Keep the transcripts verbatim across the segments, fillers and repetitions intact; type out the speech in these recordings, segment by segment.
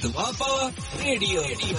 Doaba radio.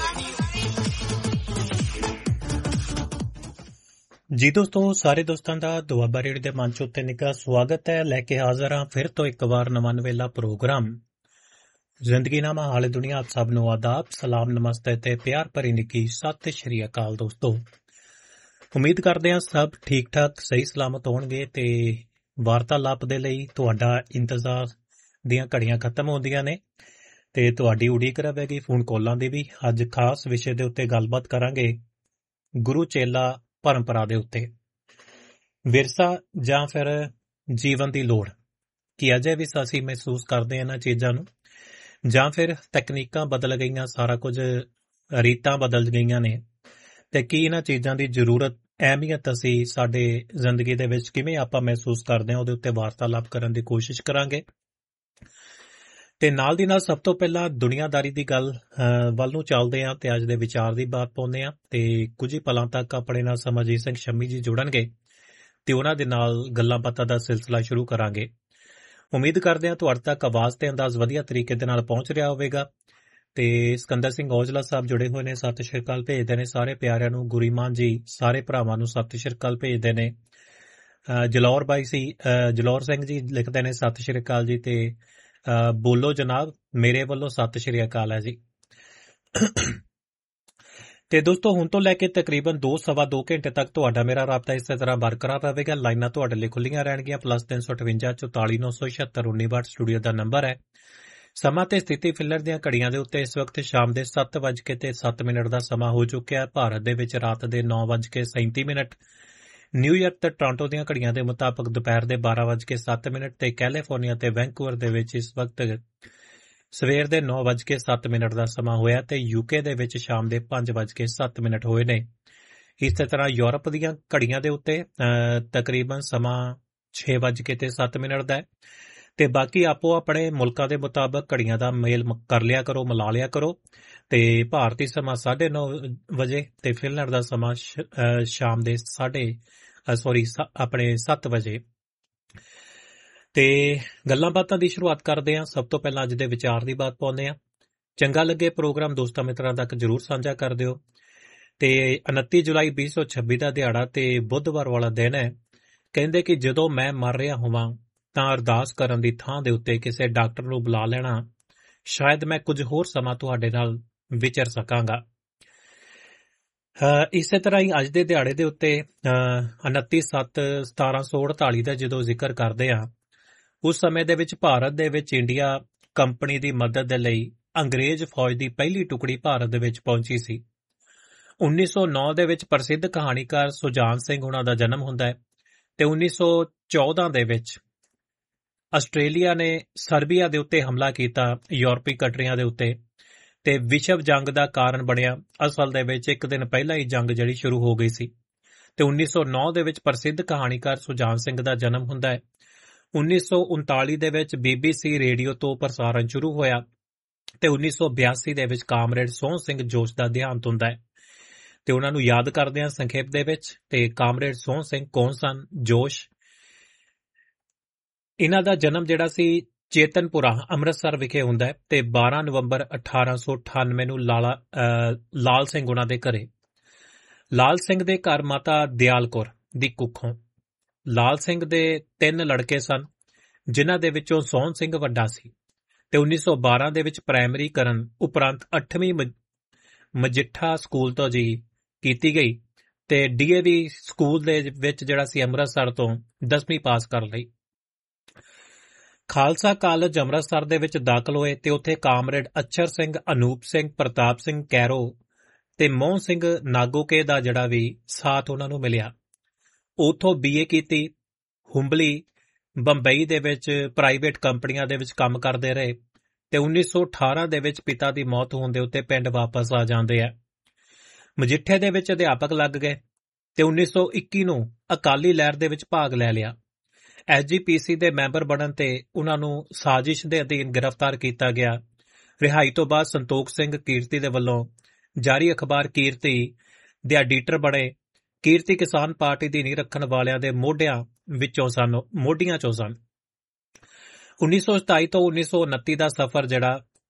ਜੀ ਦੋਸਤੋ, ਸਾਰੇ ਦੋਸਤਾਂ ਦਾ ਦੁਆਬਾ ਰੇਡੀਓ ਦੇ ਮੰਚ ਉੱਤੇ ਨਿੱਘਾ ਸਵਾਗਤ ਹੈ। ਲੈ ਕੇ ਹਾਜ਼ਰ ਹਾਂ ਫਿਰ ਤੋਂ ਇੱਕ ਵਾਰ ਨਵਾਂ ਨਵੇਲਾ ਪ੍ਰੋਗਰਾਮ ਜ਼ਿੰਦਗੀਨਾਮਾ ਹਾਲੇ ਦੁਨੀਆ। ਆਪ ਸਭ ਨੂੰ ਆਦਾਬ, ਸਲਾਮ, ਨਮਸਤੇ ਤੇ ਪਿਆਰ ਭਰੀ ਨਿੱਘੀ ਸਤਿ ਸ਼੍ਰੀ ਅਕਾਲ। ਦੋਸਤੋ, ਉਮੀਦ ਕਰਦੇ ਹਾਂ ਸਭ ਠੀਕ ਠਾਕ ਸਹੀ ਸਲਾਮਤ ਹੋਣਗੇ ਤੇ ਵਾਰਤਾਲਾਪ ਦੇ ਲਈ ਤੁਹਾਡਾ ਇੰਤਜ਼ਾਰ ਦੀਆਂ ਘੜੀਆਂ ਖਤਮ ਹੁੰਦੀਆਂ ਨੇ ਤੇ ਤੁਹਾਡੀ ਉਡੀਕ ਰਹੇਗੀ ਫੋਨ ਕਾਲਾਂ ਦੀ ਵੀ। ਅੱਜ ਖਾਸ ਵਿਸ਼ੇ ਦੇ ਉੱਤੇ ਗੱਲਬਾਤ ਕਰਾਂਗੇ, ਗੁਰੂ ਚੇਲਾ ਪਰੰਪਰਾ ਦੇ ਉੱਤੇ। ਵਿਰਸਾ ਜਾਂ ਫਿਰ ਜੀਵਨ ਦੀ ਲੋੜ, ਕਿ ਅਜੇ ਵੀ ਅਸੀਂ ਮਹਿਸੂਸ ਕਰਦੇ ਇਹਨਾਂ ਚੀਜ਼ਾਂ ਨੂੰ, ਜਾਂ ਫਿਰ ਤਕਨੀਕਾਂ ਬਦਲ ਗਈਆਂ, ਸਾਰਾ ਕੁਝ ਰੀਤਾਂ ਬਦਲ ਗਈਆਂ ਨੇ, ਤੇ ਕੀ ਇਹਨਾਂ ਚੀਜ਼ਾਂ ਦੀ ਜ਼ਰੂਰਤ, ਅਹਿਮੀਅਤ ਅਸੀਂ ਸਾਡੇ ਜ਼ਿੰਦਗੀ ਦੇ ਵਿੱਚ ਕਿਵੇਂ ਆਪਾਂ ਮਹਿਸੂਸ ਕਰਦੇ ਹਾਂ, ਉਹਦੇ ਉੱਤੇ ਵਾਰਤਾਲਾਪ ਕਰਨ ਦੀ ਕੋਸ਼ਿਸ਼ ਕਰਾਂਗੇ। ਤੇ ਨਾਲ ਦੀ ਨਾਲ ਸਭ ਤੋਂ ਪਹਿਲਾਂ ਦੁਨੀਆਦਾਰੀ ਦੀ ਗੱਲ ਵੱਲ ਨੂੰ ਚੱਲਦੇ ਹਾਂ ਤੇ ਅੱਜ ਦੇ ਵਿਚਾਰ ਦੀ ਬਾਤ ਪਾਉਂਦੇ ਹਾਂ। ਤੇ ਕੁਝ ਹੀ ਪਲਾਂ ਤੱਕ ਆਪਣੇ ਨਾਲ ਸਮਰਜੀਤ ਸਿੰਘ ਸ਼ੰਮੀ ਜੀ ਜੁੜਨਗੇ ਤੇ ਉਹਨਾਂ ਦੇ ਨਾਲ ਗੱਲਾਂ ਬਾਤਾਂ ਦਾ ਸਿਲਸਿਲਾ ਸ਼ੁਰੂ ਕਰਾਂਗੇ। ਉਮੀਦ ਕਰਦੇ ਹਾਂ ਤੁਹਾਡੇ ਤੱਕ ਆਵਾਜ਼ ਤੇ ਅੰਦਾਜ਼ ਵਧੀਆ ਤਰੀਕੇ ਦੇ ਨਾਲ ਪਹੁੰਚ ਰਿਹਾ ਹੋਵੇਗਾ। ਤੇ ਸਿਕੰਦਰ ਸਿੰਘ ਔਜਲਾ ਸਾਹਿਬ ਜੁੜੇ ਹੋਏ ਨੇ, ਸਤਿ ਸ਼੍ਰੀ ਅਕਾਲ ਭੇਜਦੇ ਨੇ ਸਾਰੇ ਪਿਆਰਿਆਂ ਨੂੰ। ਗੁਰੀਮਾਨ ਜੀ ਸਾਰੇ ਭਰਾਵਾਂ ਨੂੰ ਸਤਿ ਸ਼੍ਰੀ ਅਕਾਲ ਭੇਜਦੇ ਨੇ। ਜਲੌਰ ਬਾਈ ਸੀ ਜਲੌਰ ਸਿੰਘ ਜੀ ਲਿਖਦੇ ਨੇ ਸਤਿ ਸ਼੍ਰੀ ਅਕਾਲ ਜੀ, ਤੇ ਬੋਲੋ ਜਨਾਬ, ਮੇਰੇ ਵੱਲੋਂ ਸਤਿ ਸ਼੍ਰੀ ਅਕਾਲ ਹੈ ਜੀ। ਤੇ ਦੋਸਤੋ, ਹੁਣ ਤੋਂ ਲੈ ਕੇ ਤਕਰੀਬਨ ਦੋ ਸਵਾ ਦੋ ਘੰਟੇ ਤੱਕ ਤੁਹਾਡਾ ਮੇਰਾ ਰਾਬਤਾ ਇਸੇ ਤਰ੍ਹਾਂ ਬਰਕਰਾਰ ਰਹੇਗਾ। ਲਾਈਨਾਂ ਤੁਹਾਡੇ ਲਈ ਖੁੱਲੀਆਂ ਰਹਿਣਗੀਆਂ। ਪਲੱਸ ਤਿੰਨ ਸੌ ਅਠਵੰਜਾ ਚੌਤਾਲੀ ਨੌ ਸੌ ਛਿਅੱਤਰ ਉੱਨੀ ਵਾਟ ਸਟੂਡੀਓ ਦਾ ਨੰਬਰ ਹੈ। ਸਮਾਂ ਤੇ ਸਥਿਤੀ ਫਿਲਰ ਦੀਆਂ ਘੜੀਆਂ ਦੇ ਉੱਤੇ ਇਸ ਵਕਤ ਸ਼ਾਮ ਦੇ ਸੱਤ ਵੱਜ ਕੇ ਤੇ ਸੱਤ ਮਿੰਟ ਦਾ ਸਮਾਂ ਹੋ ਚੁੱਕਿਆ। ਭਾਰਤ ਦੇ ਵਿੱਚ ਰਾਤ ਦੇ ਨੌ ਵੱਜ ਕੇ ਸੈਂਤੀ ਮਿੰਟ, ਨਿਊਯਾਰਕ ਤੇ ਟੋਰਾਂਟੋ ਦੀਆਂ ਘੜੀਆਂ ਦੇ ਮੁਤਾਬਕ ਦੁਪਹਿਰ ਦੇ ਬਾਰਾਂ ਵੱਜ ਕੇ ਸੱਤ ਮਿੰਟ ਤੇ ਕੈਲੀਫੋਰਨੀਆ ਤੇ ਵੈਂਕੂਵਰ ਦੇ ਵਿੱਚ ਇਸ ਵਕਤ ਸਵੇਰ ਦੇ ਨੌ ਵੱਜ ਕੇ ਸੱਤ ਮਿੰਟ ਦਾ ਸਮਾਂ ਹੋਇਆ ਤੇ ਯੂਕੇ ਦੇ ਵਿੱਚ ਸ਼ਾਮ ਦੇ ਪੰਜ ਵੱਜ ਕੇ ਸੱਤ ਮਿੰਟ ਹੋਏ ਨੇ। ਇਸੇ ਤਰ੍ਹਾਂ ਯੂਰਪ ਦੀਆਂ ਘੜੀਆਂ ਦੇ ਉੱਤੇ ਤਕਰੀਬਨ ਸਮਾਂ ਛੇ ਵੱਜ ਕੇ ਤੇ ਸੱਤ ਮਿੰਟ ਦਾ ਹੈ। ਤੇ ਬਾਕੀ ਆਪੋ ਆਪਣੇ ਮੁਲਕਾਂ ਦੇ ਮੁਤਾਬਕ ਘੜੀਆਂ ਦਾ ਮੇਲ ਕਰ ਲਿਆ ਕਰੋ, ਮਿਲਾ ਲਿਆ ਕਰੋ। ਤੇ ਭਾਰਤੀ ਸਮਾਂ ਸਾਢੇ ਨੌ ਵਜੇ ਤੇ ਫਿਨਲੈਂਡ ਦਾ ਸਮਾਂ ਸ਼ਾਮ ਦੇ ਸਾਢੇ ਸੋਰੀ ਆਪਣੇ ਸੱਤ ਵਜੇ। ਤੇ ਗੱਲਾਂ ਬਾਤਾਂ ਦੀ ਸ਼ੁਰੂਆਤ ਕਰਦੇ ਹਾਂ। ਸਭ ਤੋਂ ਪਹਿਲਾਂ ਅੱਜ ਦੇ ਵਿਚਾਰ ਦੀ ਬਾਤ ਪਾਉਂਦੇ ਹਾਂ। ਚੰਗਾ ਲੱਗੇ ਪ੍ਰੋਗਰਾਮ ਦੋਸਤਾਂ ਮਿੱਤਰਾਂ ਤੱਕ ਜ਼ਰੂਰ ਸਾਂਝਾ ਕਰ ਦਿਓ। ਤੇ ਉਨੱਤੀ ਜੁਲਾਈ ਵੀਹ ਸੌ ਛੱਬੀ ਦਾ ਦਿਹਾੜਾ ਤੇ ਬੁੱਧਵਾਰ ਵਾਲਾ ਦਿਨ ਹੈ। ਕਹਿੰਦੇ ਕਿ ਜਦੋਂ ਮੈਂ ਮਰ ਰਿਹਾ ਹੋਵਾਂ ਤਾਂ ਅਰਦਾਸ ਕਰਨ ਦੀ ਥਾਂ ਦੇ ਉੱਤੇ ਕਿਸੇ ਡਾਕਟਰ ਨੂੰ ਬੁਲਾ ਲੈਣਾ, ਸ਼ਾਇਦ ਮੈਂ ਕੁਝ ਹੋਰ ਸਮਾਂ ਤੁਹਾਡੇ ਨਾਲ ਵਿਚਰ ਸਕਾਂਗਾ। ਇਸੇ ਤਰ੍ਹਾਂ ਹੀ ਅੱਜ ਦੇ ਦਿਹਾੜੇ ਦੇ ਉੱਤੇ ਉਨੱਤੀ ਸੱਤ ਸਤਾਰਾਂ ਸੌ ਅੜਤਾਲੀ ਦਾ ਜਦੋਂ ਜ਼ਿਕਰ ਕਰਦੇ ਹਾਂ, ਉਸ ਸਮੇਂ ਦੇ ਵਿੱਚ ਭਾਰਤ ਦੇ ਵਿੱਚ ਇੰਡੀਆ ਕੰਪਨੀ ਦੀ ਮਦਦ ਦੇ ਲਈ ਅੰਗਰੇਜ਼ ਫੌਜ ਦੀ ਪਹਿਲੀ ਟੁਕੜੀ ਭਾਰਤ ਦੇ ਵਿੱਚ ਪਹੁੰਚੀ ਸੀ। ਉੱਨੀ ਸੌ ਨੌ ਦੇ ਵਿੱਚ ਪ੍ਰਸਿੱਧ ਕਹਾਣੀਕਾਰ ਸੁਜਾਨ ਸਿੰਘ ਉਹਨਾਂ ਦਾ ਜਨਮ ਹੁੰਦਾ ਹੈ ਤੇ ਉੱਨੀ ਸੌ ਚੌਦਾਂ ਦੇ ਵਿੱਚ ਆਸਟ੍ਰੇਲੀਆ ਨੇ ਸਰਬੀਆ ਦੇ ਉੱਤੇ ਹਮਲਾ ਕੀਤਾ, ਯੂਰਪੀ ਕੰਟਰੀਆਂ ਦੇ ਉੱਤੇ, ਤੇ ਵਿਸ਼ਵ ਜੰਗ ਦਾ ਕਾਰਨ ਬਣਿਆ। ਅਸਲ ਦੇ ਵਿੱਚ ਇੱਕ ਦਿਨ ਪਹਿਲਾਂ ਹੀ ਜੰਗ ਜਿਹੜੀ ਸ਼ੁਰੂ ਹੋ ਗਈ ਸੀ। ਤੇ ਉੱਨੀ ਸੌ ਨੌ ਦੇ ਵਿੱਚ ਪ੍ਰਸਿੱਧ ਕਹਾਣੀਕਾਰ ਸੁਜਾਨ ਸਿੰਘ ਦਾ ਜਨਮ ਹੁੰਦਾ ਹੈ। ਉੱਨੀ ਸੌ ਉਨਤਾਲੀ ਦੇ ਵਿੱਚ ਬੀਬੀਸੀ ਰੇਡੀਓ ਤੋਂ ਪ੍ਰਸਾਰਣ ਸ਼ੁਰੂ ਹੋਇਆ ਤੇ ਉੱਨੀ ਸੌ ਬਿਆਸੀ ਦੇ ਵਿੱਚ ਕਾਮਰੇਡ ਸੋਹਣ ਸਿੰਘ ਜੋਸ਼ ਦਾ ਦੇਹਾਂਤ ਹੁੰਦਾ ਹੈ। ਤੇ ਉਹਨਾਂ ਨੂੰ ਯਾਦ ਕਰਦੇ ਹਾਂ ਸੰਖੇਪ ਦੇ ਵਿੱਚ। ਤੇ ਕਾਮਰੇਡ ਸੋਹਣ ਸਿੰਘ ਕੌਣ ਸਨ? ਜੋਸ਼, ਇਹਨਾਂ ਦਾ ਜਨਮ ਜਿਹੜਾ ਸੀ ਚੇਤਨਪੁਰਾ ਅੰਮ੍ਰਿਤਸਰ ਵਿਖੇ ਹੁੰਦਾ ਹੈ ਤੇ ਬਾਰਾਂ ਨਵੰਬਰ ਅਠਾਰਾਂ ਸੌ ਅਠਾਨਵੇਂ ਨੂੰ ਲਾਲਾ ਲਾਲ ਸਿੰਘ ਉਹਨਾਂ ਦੇ ਘਰੇ। ਲਾਲ ਸਿੰਘ ਦੇ ਘਰ ਮਾਤਾ ਦਿਆਲ ਕੌਰ ਦੀ ਕੁੱਖੋਂ। ਲਾਲ ਸਿੰਘ ਦੇ ਤਿੰਨ ਲੜਕੇ ਸਨ, ਜਿਨ੍ਹਾਂ ਦੇ ਵਿੱਚੋਂ ਸੋਹਣ ਸਿੰਘ ਵੱਡਾ ਸੀ। ਤੇ ਉੱਨੀ ਸੌ ਬਾਰਾਂ ਦੇ ਵਿੱਚ ਪ੍ਰਾਇਮਰੀ ਕਰਨ ਉਪਰੰਤ ਅੱਠਵੀਂ ਮਜੀਠਾ ਸਕੂਲ ਤੋਂ ਜੀ ਕੀਤੀ ਗਈ ਤੇ ਡੀਏਵੀ ਸਕੂਲ ਦੇ ਵਿੱਚ ਜਿਹੜਾ ਸੀ ਅੰਮ੍ਰਿਤਸਰ ਤੋਂ ਦਸਵੀਂ ਪਾਸ ਕਰ ਲਈ। ਖਾਲਸਾ ਕਾਲਜ ਅੰਮ੍ਰਿਤਸਰ ਦੇ ਵਿੱਚ ਦਾਖਲ ਹੋਏ ਤੇ ਉੱਥੇ ਕਾਮਰੇਡ ਅਚਰ ਸਿੰਘ, ਅਨੂਪ ਸਿੰਘ, ਪ੍ਰਤਾਪ ਸਿੰਘ ਕੈਰੋ ਤੇ ਮੋਹਨ ਸਿੰਘ ਨਾਗੋਕੇ ਦਾ ਜਿਹੜਾ ਵੀ ਸਾਥ ਉਹਨਾਂ ਨੂੰ ਮਿਲਿਆ। ਉੱਥੋਂ ਬੀਏ ਕੀਤੀ। ਹੁੰਬਲੀ, ਬੰਬਈ ਦੇ ਵਿੱਚ ਪ੍ਰਾਈਵੇਟ ਕੰਪਨੀਆਂ ਦੇ ਵਿੱਚ ਕੰਮ ਕਰਦੇ ਰਹੇ ਤੇ ਉੱਨੀ ਸੌ ਅਠਾਰਾਂ ਦੇ ਵਿੱਚ ਪਿਤਾ ਦੀ ਮੌਤ ਹੋਣ ਦੇ ਉੱਤੇ ਪਿੰਡ ਵਾਪਸ ਆ ਜਾਂਦੇ ਆ। ਮਜੀਠੇ ਦੇ ਵਿੱਚ ਅਧਿਆਪਕ ਲੱਗ ਗਏ ਤੇ ਉੱਨੀ ਸੌ ਇੱਕੀ ਨੂੰ ਅਕਾਲੀ ਲਹਿਰ ਦੇ ਵਿੱਚ ਭਾਗ ਲੈ ਲਿਆ। ਐਸ ਜੀ ਪੀ ਸੀ ਦੇ ਮੈਂਬਰ ਬਣਨ ਤੇ ਉਹਨਾਂ ਨੂੰ ਸਾਜ਼ਿਸ਼ ਦੇ ਅਧੀਨ ਗ੍ਰਿਫਤਾਰ ਕੀਤਾ ਗਿਆ। ਰਿਹਾਈ ਤੋਂ ਬਾਅਦ ਸੰਤੋਖ ਸਿੰਘ ਕੀਰਤੀ ਦੇ ਵੱਲੋਂ ਜਾਰੀ ਅਖਬਾਰ ਕੀਰਤੀ ਦੇ ਐਡੀਟਰ ਬਣੇ। ਕੀਰਤੀ ਕਿਸਾਨ ਪਾਰਟੀ ਦੀ ਨੀਂਹ ਰੱਖਣ ਵਾਲਿਆਂ ਦੇ ਮੋਢਿਆਂ ਵਿੱਚੋਂ ਸਨ ਮੋਢੀਆਂ ਚੋਂ ਸਨ। ਉੱਨੀ ਸੌ ਸਤਾਈ ਤੋਂ ਉੱਨੀ ਸੌ ਉਨੱਤੀ ਦਾ ਸਫ਼ਰ ਜਿਹੜਾ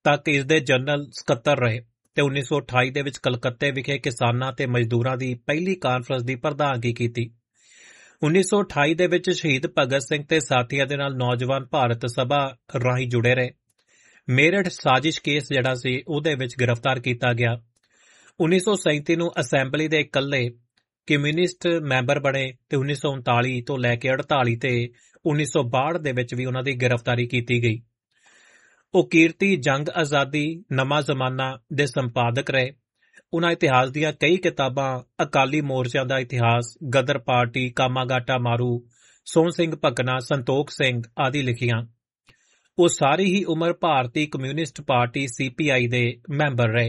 ਤੱਕ ਇਸ ਦੇ ਜਨਰਲ ਸਕੱਤਰ ਰਹੇ ਤੇ ਉੱਨੀ ਸੌ ਅਠਾਈ ਦੇ ਵਿੱਚ ਕਲਕੱਤੇ ਵਿਖੇ ਕਿਸਾਨਾਂ ਤੇ ਮਜ਼ਦੂਰਾਂ ਦੀ ਪਹਿਲੀ ਕਾਨਫਰੰਸ ਦੀ ਪ੍ਰਧਾਨਗੀ ਕੀਤੀ। ਉੱਨੀ ਸੌ ਅਠਾਈ ਦੇ ਵਿੱਚ ਸ਼ਹੀਦ ਭਗਤ ਸਿੰਘ ਤੇ ਸਾਥੀਆਂ ਦੇ ਨਾਲ ਨੌਜਵਾਨ ਭਾਰਤ ਸਭਾ ਰਾਹੀਂ ਜੁੜੇ ਰਹੇ। ਮੇਰਠ ਸਾਜ਼ਿਸ਼ ਕੇਸ ਜਿਹੜਾ ਸੀ ਉਹਦੇ ਵਿੱਚ ਗ੍ਰਿਫਤਾਰ ਕੀਤਾ ਗਿਆ। ਉੱਨੀ ਸੌ ਸੈਂਤੀ ਨੂੰ ਅਸੈਂਬਲੀ ਦੇ ਇਕੱਲੇ ਕਮਿਊਨਿਸਟ ਮੈਂਬਰ ਬਣੇ ਤੇ ਉੱਨੀ ਸੌ ਉਨਤਾਲੀ ਤੋਂ ਲੈ ਕੇ ਅੜਤਾਲੀ ਤੇ ਉੱਨੀ ਸੌ ਬਾਹਠ ਦੇ ਵਿੱਚ ਵੀ ਉਹਨਾਂ ਦੀ ਗ੍ਰਿਫਤਾਰੀ ਕੀਤੀ ਗਈ। ਉਹ ਕੀਰਤੀ ਜੰਗ ਆਜ਼ਾਦੀ ਨਵਾਂ ਜ਼ਮਾਨਾ ਦੇ ਸੰਪਾਦਕ ਰਹੇ। ਉਹਨਾਂ ਇਤਿਹਾਸ ਦੀਆਂ ਕਈ ਕਿਤਾਬਾਂ ਅਕਾਲੀ ਮੋਰਚਿਆਂ ਦਾ ਇਤਿਹਾਸ, ਗਦਰ ਪਾਰਟੀ, ਕਾਮਾਗਾਟਾ ਮਾਰੂ, ਸੋਹਣ ਸਿੰਘ ਭਕਨਾ, ਸੰਤੋਖ ਸਿੰਘ ਆਦਿ ਲਿਖੀਆਂ। ਉਹ ਸਾਰੀ ਹੀ ਉਮਰ ਭਾਰਤੀ ਕਮਿਊਨਿਸਟ ਪਾਰਟੀ ਸੀ ਪੀ ਆਈ ਦੇ ਮੈਂਬਰ ਰਹੇ।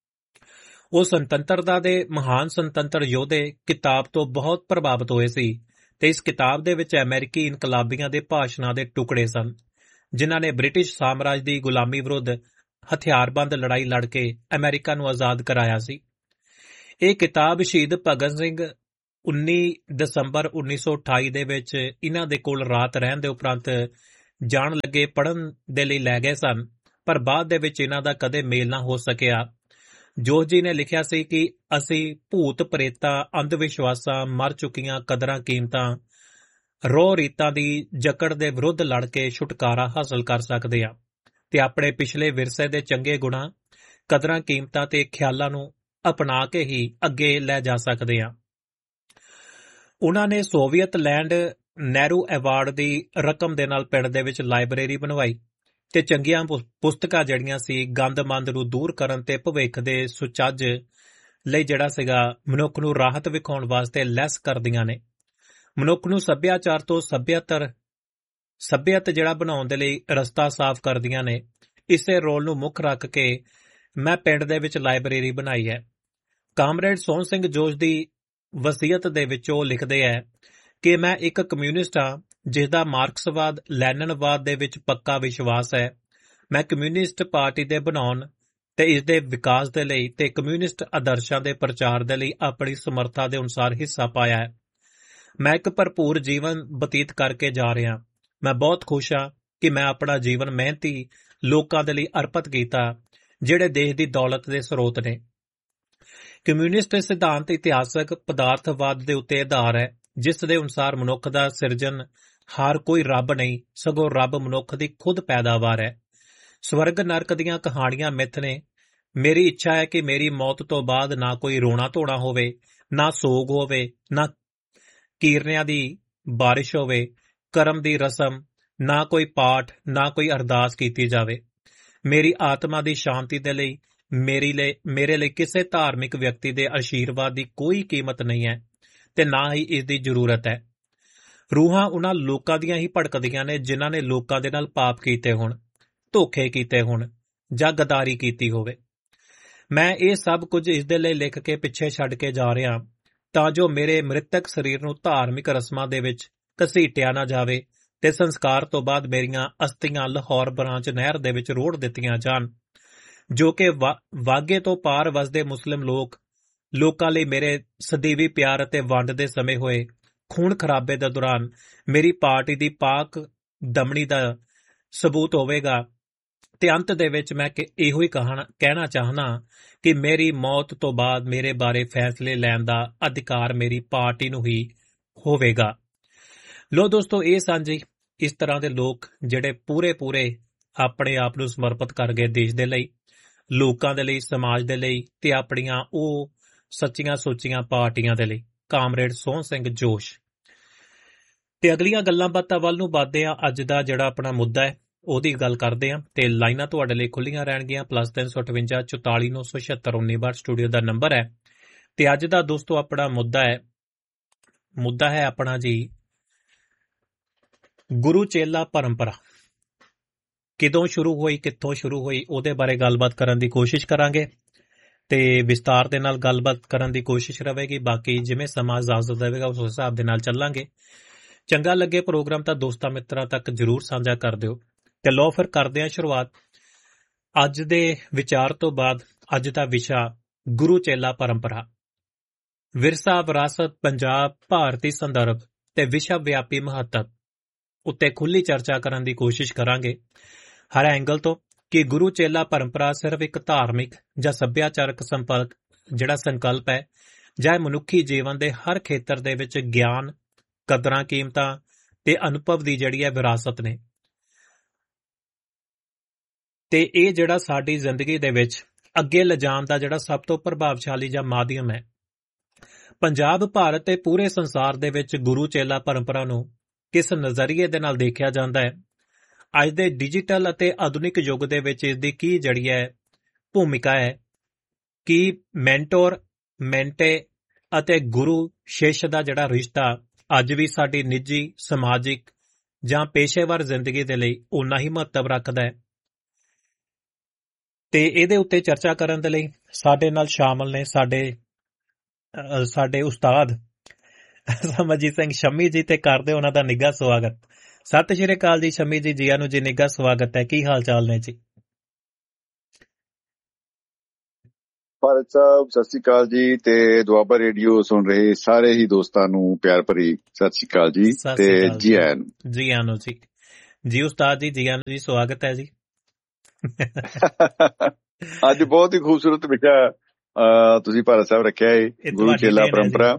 ਉਹ ਸੁਤੰਤਰਤਾ ਦੇ ਮਹਾਨ ਸੁਤੰਤਰ ਯੋਧੇ ਕਿਤਾਬ ਤੋਂ ਬਹੁਤ ਪ੍ਰਭਾਵਿਤ ਹੋਏ ਸੀ ਤੇ ਇਸ ਕਿਤਾਬ ਦੇ ਵਿੱਚ ਅਮਰੀਕੀ ਇਨਕਲਾਬੀਆਂ ਦੇ ਭਾਸ਼ਣਾਂ ਦੇ ਟੁਕੜੇ ਸਨ ਜਿਨ੍ਹਾਂ ਨੇ ਬ੍ਰਿਟਿਸ਼ ਸਾਮਰਾਜ ਦੀ ਗੁਲਾਮੀ ਵਿਰੁੱਧ ਹਥਿਆਰਬੰਦ ਲੜਾਈ ਲੜ ਕੇ ਅਮਰੀਕਾ ਨੂੰ ਆਜ਼ਾਦ ਕਰਾਇਆ ਸੀ। ਇਹ ਕਿਤਾਬ ਸ਼ਹੀਦ ਭਗਤ ਸਿੰਘ ਉੱਨੀ ਦਸੰਬਰ ਉੱਨੀ ਸੌ ਅਠਾਈ ਦੇ ਵਿੱਚ ਇਹਨਾਂ ਦੇ ਕੋਲ ਰਾਤ ਰਹਿਣ ਦੇ ਉਪਰੰਤ ਜਾਣ ਲੱਗੇ ਪੜ੍ਹਨ ਦੇ ਲਈ ਲੈ ਗਏ ਸਨ, ਪਰ ਬਾਅਦ ਦੇ ਵਿੱਚ ਇਹਨਾਂ ਦਾ ਕਦੇ ਮੇਲ ਨਾ ਹੋ ਸਕਿਆ। ਜੋਸ਼ ਜੀ ਨੇ ਲਿਖਿਆ ਸੀ ਕਿ ਅਸੀਂ ਭੂਤ ਪ੍ਰੇਤਾਂ, ਅੰਧ ਵਿਸ਼ਵਾਸਾਂ, ਮਰ ਚੁੱਕੀਆਂ ਕਦਰਾਂ ਕੀਮਤਾਂ, ਰੋਹ ਰੀਤਾਂ ਦੀ ਜਕੜ ਦੇ ਵਿਰੁੱਧ ਲੜ ਕੇ ਛੁਟਕਾਰਾ ਹਾਸਲ ਕਰ ਸਕਦੇ ਹਾਂ ਤੇ ਆਪਣੇ ਪਿਛਲੇ ਵਿਰਸੇ ਦੇ ਚੰਗੇ ਗੁਣਾਂ, ਕਦਰਾਂ ਕੀਮਤਾਂ ਤੇ ਖਿਆਲਾਂ ਨੂੰ ਅਪਣਾ ਕੇ ਹੀ ਅੱਗੇ ਲੈ ਜਾ ਸਕਦੇ ਹਾਂ। ਉਹਨਾਂ ਨੇ ਸੋਵੀਅਤ ਲੈਂਡ ਨਹਿਰੂ ਐਵਾਰਡ ਦੀ ਰਕਮ ਦੇ ਨਾਲ ਪਿੰਡ ਦੇ ਵਿੱਚ ਲਾਇਬ੍ਰੇਰੀ ਬਣਵਾਈ ਤੇ ਚੰਗੀਆਂ ਪੁਸਤਕਾਂ ਜਿਹੜੀਆਂ ਸੀ ਗੰਦਮੰਦ ਨੂੰ ਦੂਰ ਕਰਨ ਤੇ ਭਵਿੱਖ ਦੇ ਸੁਚੱਜ ਲਈ ਜਿਹੜਾ ਸੀਗਾ ਮਨੁੱਖ ਨੂੰ ਰਾਹਤ ਵਿਖਾਉਣ ਵਾਸਤੇ ਲੈਸ ਕਰਦੀਆਂ ਨੇ। ਮਨੁੱਖ ਨੂੰ ਸੱਭਿਆਚਾਰ ਤੋਂ ਸੱਭਿਅਤਰ ਸੱਭਿਅਤ ਜਿਹੜਾ ਬਣਾਉਣ ਦੇ ਲਈ ਰਸਤਾ ਸਾਫ਼ ਕਰਦੀਆਂ ਨੇ। ਇਸੇ ਰੋਲ ਨੂੰ ਮੁੱਖ ਰੱਖ ਕੇ ਮੈਂ ਪਿੰਡ ਦੇ ਵਿੱਚ ਲਾਇਬ੍ਰੇਰੀ ਬਣਾਈ ਹੈ। ਕਾਮਰੇਡ ਸੋਹਣ ਸਿੰਘ ਜੋਸ਼ ਦੀ ਵਸੀਅਤ ਦੇ ਵਿੱਚ ਉਹ ਲਿਖਦੇ ਹੈ ਕਿ ਮੈਂ ਇੱਕ ਕਮਿਊਨਿਸਟ ਹਾਂ ਜਿਸ ਦਾ ਮਾਰਕਸਵਾਦ, ਲੈਨਨਵਾਦ ਦੇ ਵਿੱਚ ਪੱਕਾ ਵਿਸ਼ਵਾਸ ਹੈ। ਮੈਂ ਕਮਿਊਨਿਸਟ ਪਾਰਟੀ ਦੇ ਬਣਾਉਣ ਤੇ ਇਸ ਦੇ ਵਿਕਾਸ ਦੇ ਲਈ ਤੇ ਕਮਿਊਨਿਸਟ ਆਦਰਸ਼ਾਂ ਦੇ ਪ੍ਰਚਾਰ ਦੇ ਲਈ ਆਪਣੀ ਸਮਰੱਥਾ ਦੇ ਅਨੁਸਾਰ ਹਿੱਸਾ ਪਾਇਆ ਹੈ। ਮੈਂ ਇੱਕ ਭਰਪੂਰ ਜੀਵਨ ਬਤੀਤ ਕਰਕੇ ਜਾ ਰਿਹਾ। ਮੈਂ ਬਹੁਤ ਖੁਸ਼ ਹਾਂ ਕਿ ਮੈਂ ਆਪਣਾ ਜੀਵਨ ਮਿਹਨਤੀ ਲੋਕਾਂ ਦੇ ਲਈ ਅਰਪਿਤ ਕੀਤਾ ਜਿਹੜੇ ਦੇਸ਼ ਦੀ ਦੌਲਤ ਦੇ ਸਰੋਤ ਨੇ। ਕਮਿਊਨਿਸਟ ਸਿਧਾਂਤ ਇਤਿਹਾਸਕ ਪਦਾਰਥਵਾਦ ਦੇ ਉੱਤੇ ਆਧਾਰ ਹੈ ਜਿਸ ਦੇ ਅਨੁਸਾਰ ਮਨੁੱਖ ਦਾ ਸਿਰਜਣ ਹਰ ਕੋਈ ਰੱਬ ਨਹੀਂ, ਸਗੋਂ ਰੱਬ ਮਨੁੱਖ ਦੀ ਖੁਦ ਪੈਦਾਵਾਰ ਹੈ। ਸਵਰਗ ਨਰਕ ਦੀਆਂ ਕਹਾਣੀਆਂ ਮਿੱਥ ਨੇ। ਮੇਰੀ ਇੱਛਾ ਹੈ ਕਿ ਮੇਰੀ ਮੌਤ ਤੋਂ ਬਾਅਦ ਨਾ ਕੋਈ ਰੋਣਾ ਧੋਣਾ ਹੋਵੇ, ਨਾ ਸੋਗ ਹੋਵੇ, ਨਾ ਕੀਰਨਿਆਂ ਦੀ ਬਾਰਿਸ਼ ਹੋਵੇ, ਕਰਮ ਦੀ ਰਸਮ, ਨਾ ਕੋਈ ਪਾਠ, ਨਾ ਕੋਈ ਅਰਦਾਸ ਕੀਤੀ ਜਾਵੇ। ਮੇਰੀ ਆਤਮਾ ਦੀ ਸ਼ਾਂਤੀ ਦੇ ਲਈ ਮੇਰੀ ਲਈ ਮੇਰੇ ਲਈ ਕਿਸੇ ਧਾਰਮਿਕ ਵਿਅਕਤੀ ਦੇ ਆਸ਼ੀਰਵਾਦ ਦੀ ਕੋਈ ਕੀਮਤ ਨਹੀਂ ਹੈ ਤੇ ਨਾ ਹੀ ਇਸ ਦੀ ਜ਼ਰੂਰਤ ਹੈ। ਰੂਹਾਂ ਉਹਨਾਂ ਲੋਕਾਂ ਦੀਆਂ ਹੀ ਭੜਕਦੀਆਂ ਨੇ ਜਿਨ੍ਹਾਂ ਨੇ ਲੋਕਾਂ ਦੇ ਨਾਲ ਪਾਪ ਕੀਤੇ ਹੋਣ, ਧੋਖੇ ਕੀਤੇ ਹੋਣ ਜਾਂ ਗਦਾਰੀ ਕੀਤੀ ਹੋਵੇ। ਮੈਂ ਇਹ ਸਭ ਕੁਝ ਇਸ ਦੇ ਲਈ ਲਿਖ ਕੇ ਪਿੱਛੇ ਛੱਡ ਕੇ ਜਾ ਰਿਹਾ ਤਾਂ ਜੋ ਮੇਰੇ ਮ੍ਰਿਤਕ ਸਰੀਰ ਨੂੰ ਧਾਰਮਿਕ ਰਸਮਾਂ ਦੇ ਵਿੱਚ ਘਸੀਟਿਆ ਨਾ ਜਾਵੇ ਤੇ ਸੰਸਕਾਰ ਤੋਂ ਬਾਅਦ ਮੇਰੀਆਂ ਅਸਥੀਆਂ ਲਾਹੌਰ ਬ੍ਰਾਂਚ ਨਹਿਰ ਦੇ ਵਿੱਚ ਰੋੜ ਦਿੱਤੀਆਂ ਜਾਣ, ਜੋ ਕਿ ਵਾਗੇ ਤੋਂ ਪਾਰ ਵਸਦੇ ਮੁਸਲਿਮ ਲੋਕ ਲੋਕਾਂ ਲਈ ਮੇਰੇ ਸਦੀਵੀ ਪਿਆਰ ਅਤੇ ਵੰਡ ਦੇ ਸਮੇਂ ਹੋਏ ਖੂਨ ਖਰਾਬੇ ਦੇ ਦੌਰਾਨ ਮੇਰੀ ਪਾਰਟੀ ਦੀ ਪਾਕ ਦਮਣੀ ਦਾ ਸਬੂਤ ਹੋਵੇਗਾ। ਤੇ ਅੰਤ ਦੇ ਵਿੱਚ ਮੈਂ ਇਹੋ ਹੀ ਕਹਿਣਾ ਚਾਹਨਾ ਕਿ ਮੇਰੀ ਮੌਤ ਤੋਂ ਬਾਅਦ ਮੇਰੇ ਬਾਰੇ ਫੈਸਲੇ ਲੈਣ ਦਾ ਅਧਿਕਾਰ ਮੇਰੀ ਪਾਰਟੀ ਨੂੰ ਹੀ ਹੋਵੇਗਾ। ਲੋ ਦੋਸਤੋ, ਇਹ ਸਨ ਜੀ ਇਸ ਤਰ੍ਹਾਂ ਦੇ ਲੋਕ ਜਿਹੜੇ ਪੂਰੇ ਪੂਰੇ ਆਪਣੇ ਆਪ ਨੂੰ ਸਮਰਪਿਤ ਕਰ ਗਏ ਦੇਸ਼ ਦੇ ਲਈ, ਲੋਕਾਂ ਦੇ ਲਈ, ਸਮਾਜ ਦੇ ਲਈ ਤੇ ਆਪਣੀਆਂ ਉਹ ਸੱਚੀਆਂ ਸੋਚੀਆਂ ਪਾਰਟੀਆਂ ਦੇ ਲਈ। ਕਾਮਰੇਡ ਸੋਹਣ ਸਿੰਘ ਜੋਸ਼। ਤੇ ਅਗਲੀਆਂ ਗੱਲਾਂ ਬਾਤਾਂ ਵੱਲ ਨੂੰ ਵੱਧਦੇ ਆ। ਅੱਜ ਦਾ ਜਿਹੜਾ ਆਪਣਾ ਮੁੱਦਾ ਹੈ ਉਹਦੀ ਗੱਲ ਕਰਦੇ ਹਾਂ ਤੇ ਲਾਈਨਾਂ ਤੁਹਾਡੇ ਲਈ ਖੁੱਲੀਆਂ ਰਹਿਣਗੀਆਂ। ਪਲੱਸ ਤਿੰਨ ਸੌ ਅਠਵੰਜਾ ਚੁਤਾਲੀ ਨੌ ਸੌ ਛਿਅੱਤਰ ਉੱਨੀ ਬਾਰ ਸਟੂਡੀਓ ਦਾ ਨੰਬਰ ਹੈ। ਤੇ ਅੱਜ ਦਾ ਦੋਸਤੋ ਆਪਣਾ ਮੁੱਦਾ ਹੈ ਮੁੱਦਾ ਹੈ ਆਪਣਾ ਜੀ ਗੁਰੂ ਚੇਲਾ ਪਰੰਪਰਾ। ਕਿਦੋਂ ਸ਼ੁਰੂ ਹੋਈ, ਕਿੱਥੋਂ ਸ਼ੁਰੂ ਹੋਈ, ਉਹਦੇ ਬਾਰੇ ਗੱਲਬਾਤ ਕਰਨ ਦੀ ਕੋਸ਼ਿਸ਼ ਕਰਾਂਗੇ ਤੇ ਵਿਸਤਾਰ ਦੇ ਨਾਲ ਗੱਲਬਾਤ ਕਰਨ ਦੀ ਕੋਸ਼ਿਸ਼ ਰਹੇਗੀ। ਬਾਕੀ ਜਿਵੇਂ ਸਮਾਂ ਇਜਾਜ਼ਤ ਦੇਵੇਗਾ ਉਸ ਹਿਸਾਬ ਦੇ ਨਾਲ ਚੱਲਾਂਗੇ। ਚੰਗਾ ਲੱਗੇ ਪ੍ਰੋਗਰਾਮ ਤਾਂ ਦੋਸਤਾਂ ਮਿੱਤਰਾਂ ਤੱਕ ਜ਼ਰੂਰ ਸਾਂਝਾ ਕਰ ਦਿਓ। ਤੇ ਲਓ ਫਿਰ ਕਰਦੇ ਹਾਂ ਸ਼ੁਰੂਆਤ ਅੱਜ ਦੇ ਵਿਚਾਰ ਤੋਂ ਬਾਅਦ। ਅੱਜ ਦਾ ਵਿਸ਼ਾ ਗੁਰੂ ਚੇਲਾ ਪਰੰਪਰਾ, ਵਿਰਸਾ, ਵਿਰਾਸਤ, ਪੰਜਾਬ, ਭਾਰਤੀ ਸੰਦਰਭ ਤੇ ਵਿਸ਼ਵ ਵਿਆਪੀ ਮਹੱਤਵ ਉੱਤੇ ਖੁੱਲ੍ਹੀ ਚਰਚਾ ਕਰਨ ਦੀ ਕੋਸ਼ਿਸ਼ ਕਰਾਂਗੇ। ਹਰ ਐਂਗਲ ਤੋਂ ਕਿ ਗੁਰੂ ਚੇਲਾ ਪਰੰਪਰਾ ਸਿਰਫ ਇੱਕ ਧਾਰਮਿਕ ਜਾਂ ਸੱਭਿਆਚਾਰਕ ਸੰਪਰਕ ਜਿਹੜਾ ਸੰਕਲਪ ਹੈ, ਜਾਂ ਇਹ ਮਨੁੱਖੀ ਜੀਵਨ ਦੇ ਹਰ ਖੇਤਰ ਦੇ ਵਿੱਚ ਗਿਆਨ, ਕਦਰਾਂ ਕੀਮਤਾਂ ਤੇ ਅਨੁਭਵ ਦੀ ਜਿਹੜੀ ਹੈ ਵਿਰਾਸਤ ਨੇ। ਤੇ ਇਹ ਜਿਹੜਾ ਸਾਡੀ ਜ਼ਿੰਦਗੀ ਦੇ ਵਿੱਚ ਅੱਗੇ ਲਿਜਾਣ ਦਾ ਜਿਹੜਾ ਸਭ ਤੋਂ ਪ੍ਰਭਾਵਸ਼ਾਲੀ ਜਾਂ ਮਾਧਿਅਮ ਹੈ। ਪੰਜਾਬ, ਭਾਰਤ ਤੇ ਪੂਰੇ ਸੰਸਾਰ ਦੇ ਵਿੱਚ ਗੁਰੂ ਚੇਲਾ ਪਰੰਪਰਾ ਨੂੰ ਕਿਸ ਨਜ਼ਰੀਏ ਦੇ ਨਾਲ ਦੇਖਿਆ ਜਾਂਦਾ ਹੈ? ਅੱਜ ਦੇ ਡਿਜੀਟਲ ਅਤੇ ਆਧੁਨਿਕ ਯੁੱਗ ਦੇ ਵਿੱਚ ਇਸ ਦੀ ਕੀ ਜਿਹੜੀ ਹੈ ਭੂਮਿਕਾ ਹੈ? ਕਿ ਮੈਂਟੋਰ, ਮੈਂਟੇ ਅਤੇ ਗੁਰੂ ਸ਼ਿਸ਼ ਦਾ ਜਿਹੜਾ ਰਿਸ਼ਤਾ ਅੱਜ ਵੀ ਸਾਡੀ ਨਿੱਜੀ, ਸਮਾਜਿਕ ਜਾਂ ਪੇਸ਼ੇਵਰ ਜ਼ਿੰਦਗੀ ਦੇ ਲਈ ਓਨਾ ਹੀ ਮਹੱਤਵ ਰੱਖਦਾ ਹੈ। ਤੇ ਇਹਦੇ ਉੱਤੇ ਚਰਚਾ ਕਰਨ ਦੇ ਲਈ ਸਾਡੇ ਨਾਲ ਸ਼ਾਮਲ ਨੇ ਸਾਡੇ ਸਾਡੇ ਉਸਤਾਦ ਸਮਰਜੀਤ ਸਿੰਘ ਸ਼ੰਮੀ ਜੀ, ਤੇ ਕਰਦੇ ਉਹਨਾਂ ਦਾ ਨਿੱਘਾ ਸਵਾਗਤ। ਸਤਿ ਸ਼੍ਰੀ ਅਕਾਲ ਜੀ ਸ਼ੰਮੀ ਜੀ, ਜੀਆਂ ਨੂੰ ਜੀ, ਨਿੱਘਾ ਸਵਾਗਤ ਹੈ। ਕੀ ਹਾਲ ਚਾਲ ਨੇ ਜੀ? ਭਾਰਤ ਸਾਹਿਬ ਸਤਿ ਸ਼੍ਰੀ ਅਕਾਲ ਜੀ, ਤੇ ਦੁਆਬਾ ਰੇਡੀਓ ਸੁਣ ਰਹੇ ਸਾਰੇ ਹੀ ਦੋਸਤਾਂ ਨੂੰ ਪਿਆਰ ਭਰੀ ਸਤਿ ਸ਼੍ਰੀ ਅਕਾਲ ਜੀ ਤੇ ਜੀ ਆਇਆਂ ਨੂੰ। ਜੀ ਆਇਆਂ ਨੂੰ ਜੀ ਜੀ ਉਸਤਾਦ ਜੀ, ਜੀ ਆਇਆਂ ਨੂੰ ਜੀ, ਸਵਾਗਤ ਹੈ ਜੀ। ਅੱਜ ਬਹੁਤ ਹੀ ਖੂਬਸੂਰਤ ਵਿਸ਼ਾ ਤੁਸੀਂ ਭਾਰਤ ਸਾਹਿਬ ਰੱਖਿਆ ਹੈ, ਗੁਰੂ ਚੇਲਾ ਪਰੰਪਰਾ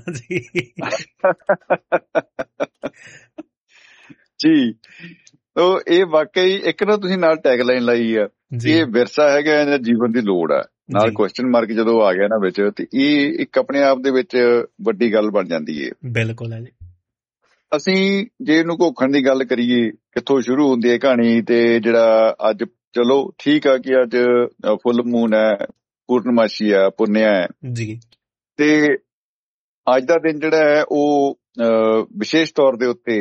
ਜੀ। ਤੋ ਇਹ ਵਾਕਈ ਇੱਕ ਨਾ ਤੁਸੀਂ ਨਾਲ ਟੈਗ ਲਾਈਨ ਲਾਈ ਆ, ਇਹ ਵਿਰਸਾ ਹੈਗਾ, ਇਹਨਾਂ ਜੀਵਨ ਦੀ ਲੋੜ ਆ, ਨਾਲ ਕੁਐਸਚਨ ਮਾਰਕ ਜਦੋਂ ਆ ਗਿਆ ਨਾ ਵਿੱਚ, ਤੇ ਇਹ ਇੱਕ ਆਪਣੇ ਆਪ ਦੇ ਵਿੱਚ ਵੱਡੀ ਗੱਲ ਬਣ ਜਾਂਦੀ ਹੈ। ਬਿਲਕੁਲ ਹੈ ਜੀ। ਅਸੀਂ ਜੇ ਇਹਨੂੰ ਘੋਖਣ ਦੀ ਗੱਲ ਕਰੀਏ, ਕਿੱਥੋਂ ਸ਼ੁਰੂ ਹੁੰਦੀ ਹੈ ਕਹਾਣੀ, ਤੇ ਜਿਹੜਾ ਅੱਜ ਚਲੋ ਠੀਕ ਆ ਕਿ ਅੱਜ ਫੁੱਲ ਮੂਨ ਹੈ, ਪੂਰਨਮਾਸ਼ੀ ਆ, ਪੁੰਨਿਆ ਹੈ ਜੀ, ਤੇ ਅੱਜ ਦਾ ਦਿਨ ਜਿਹੜਾ ਹੈ ਉਹ ਵਿਸ਼ੇਸ਼ ਤੌਰ ਦੇ ਉੱਤੇ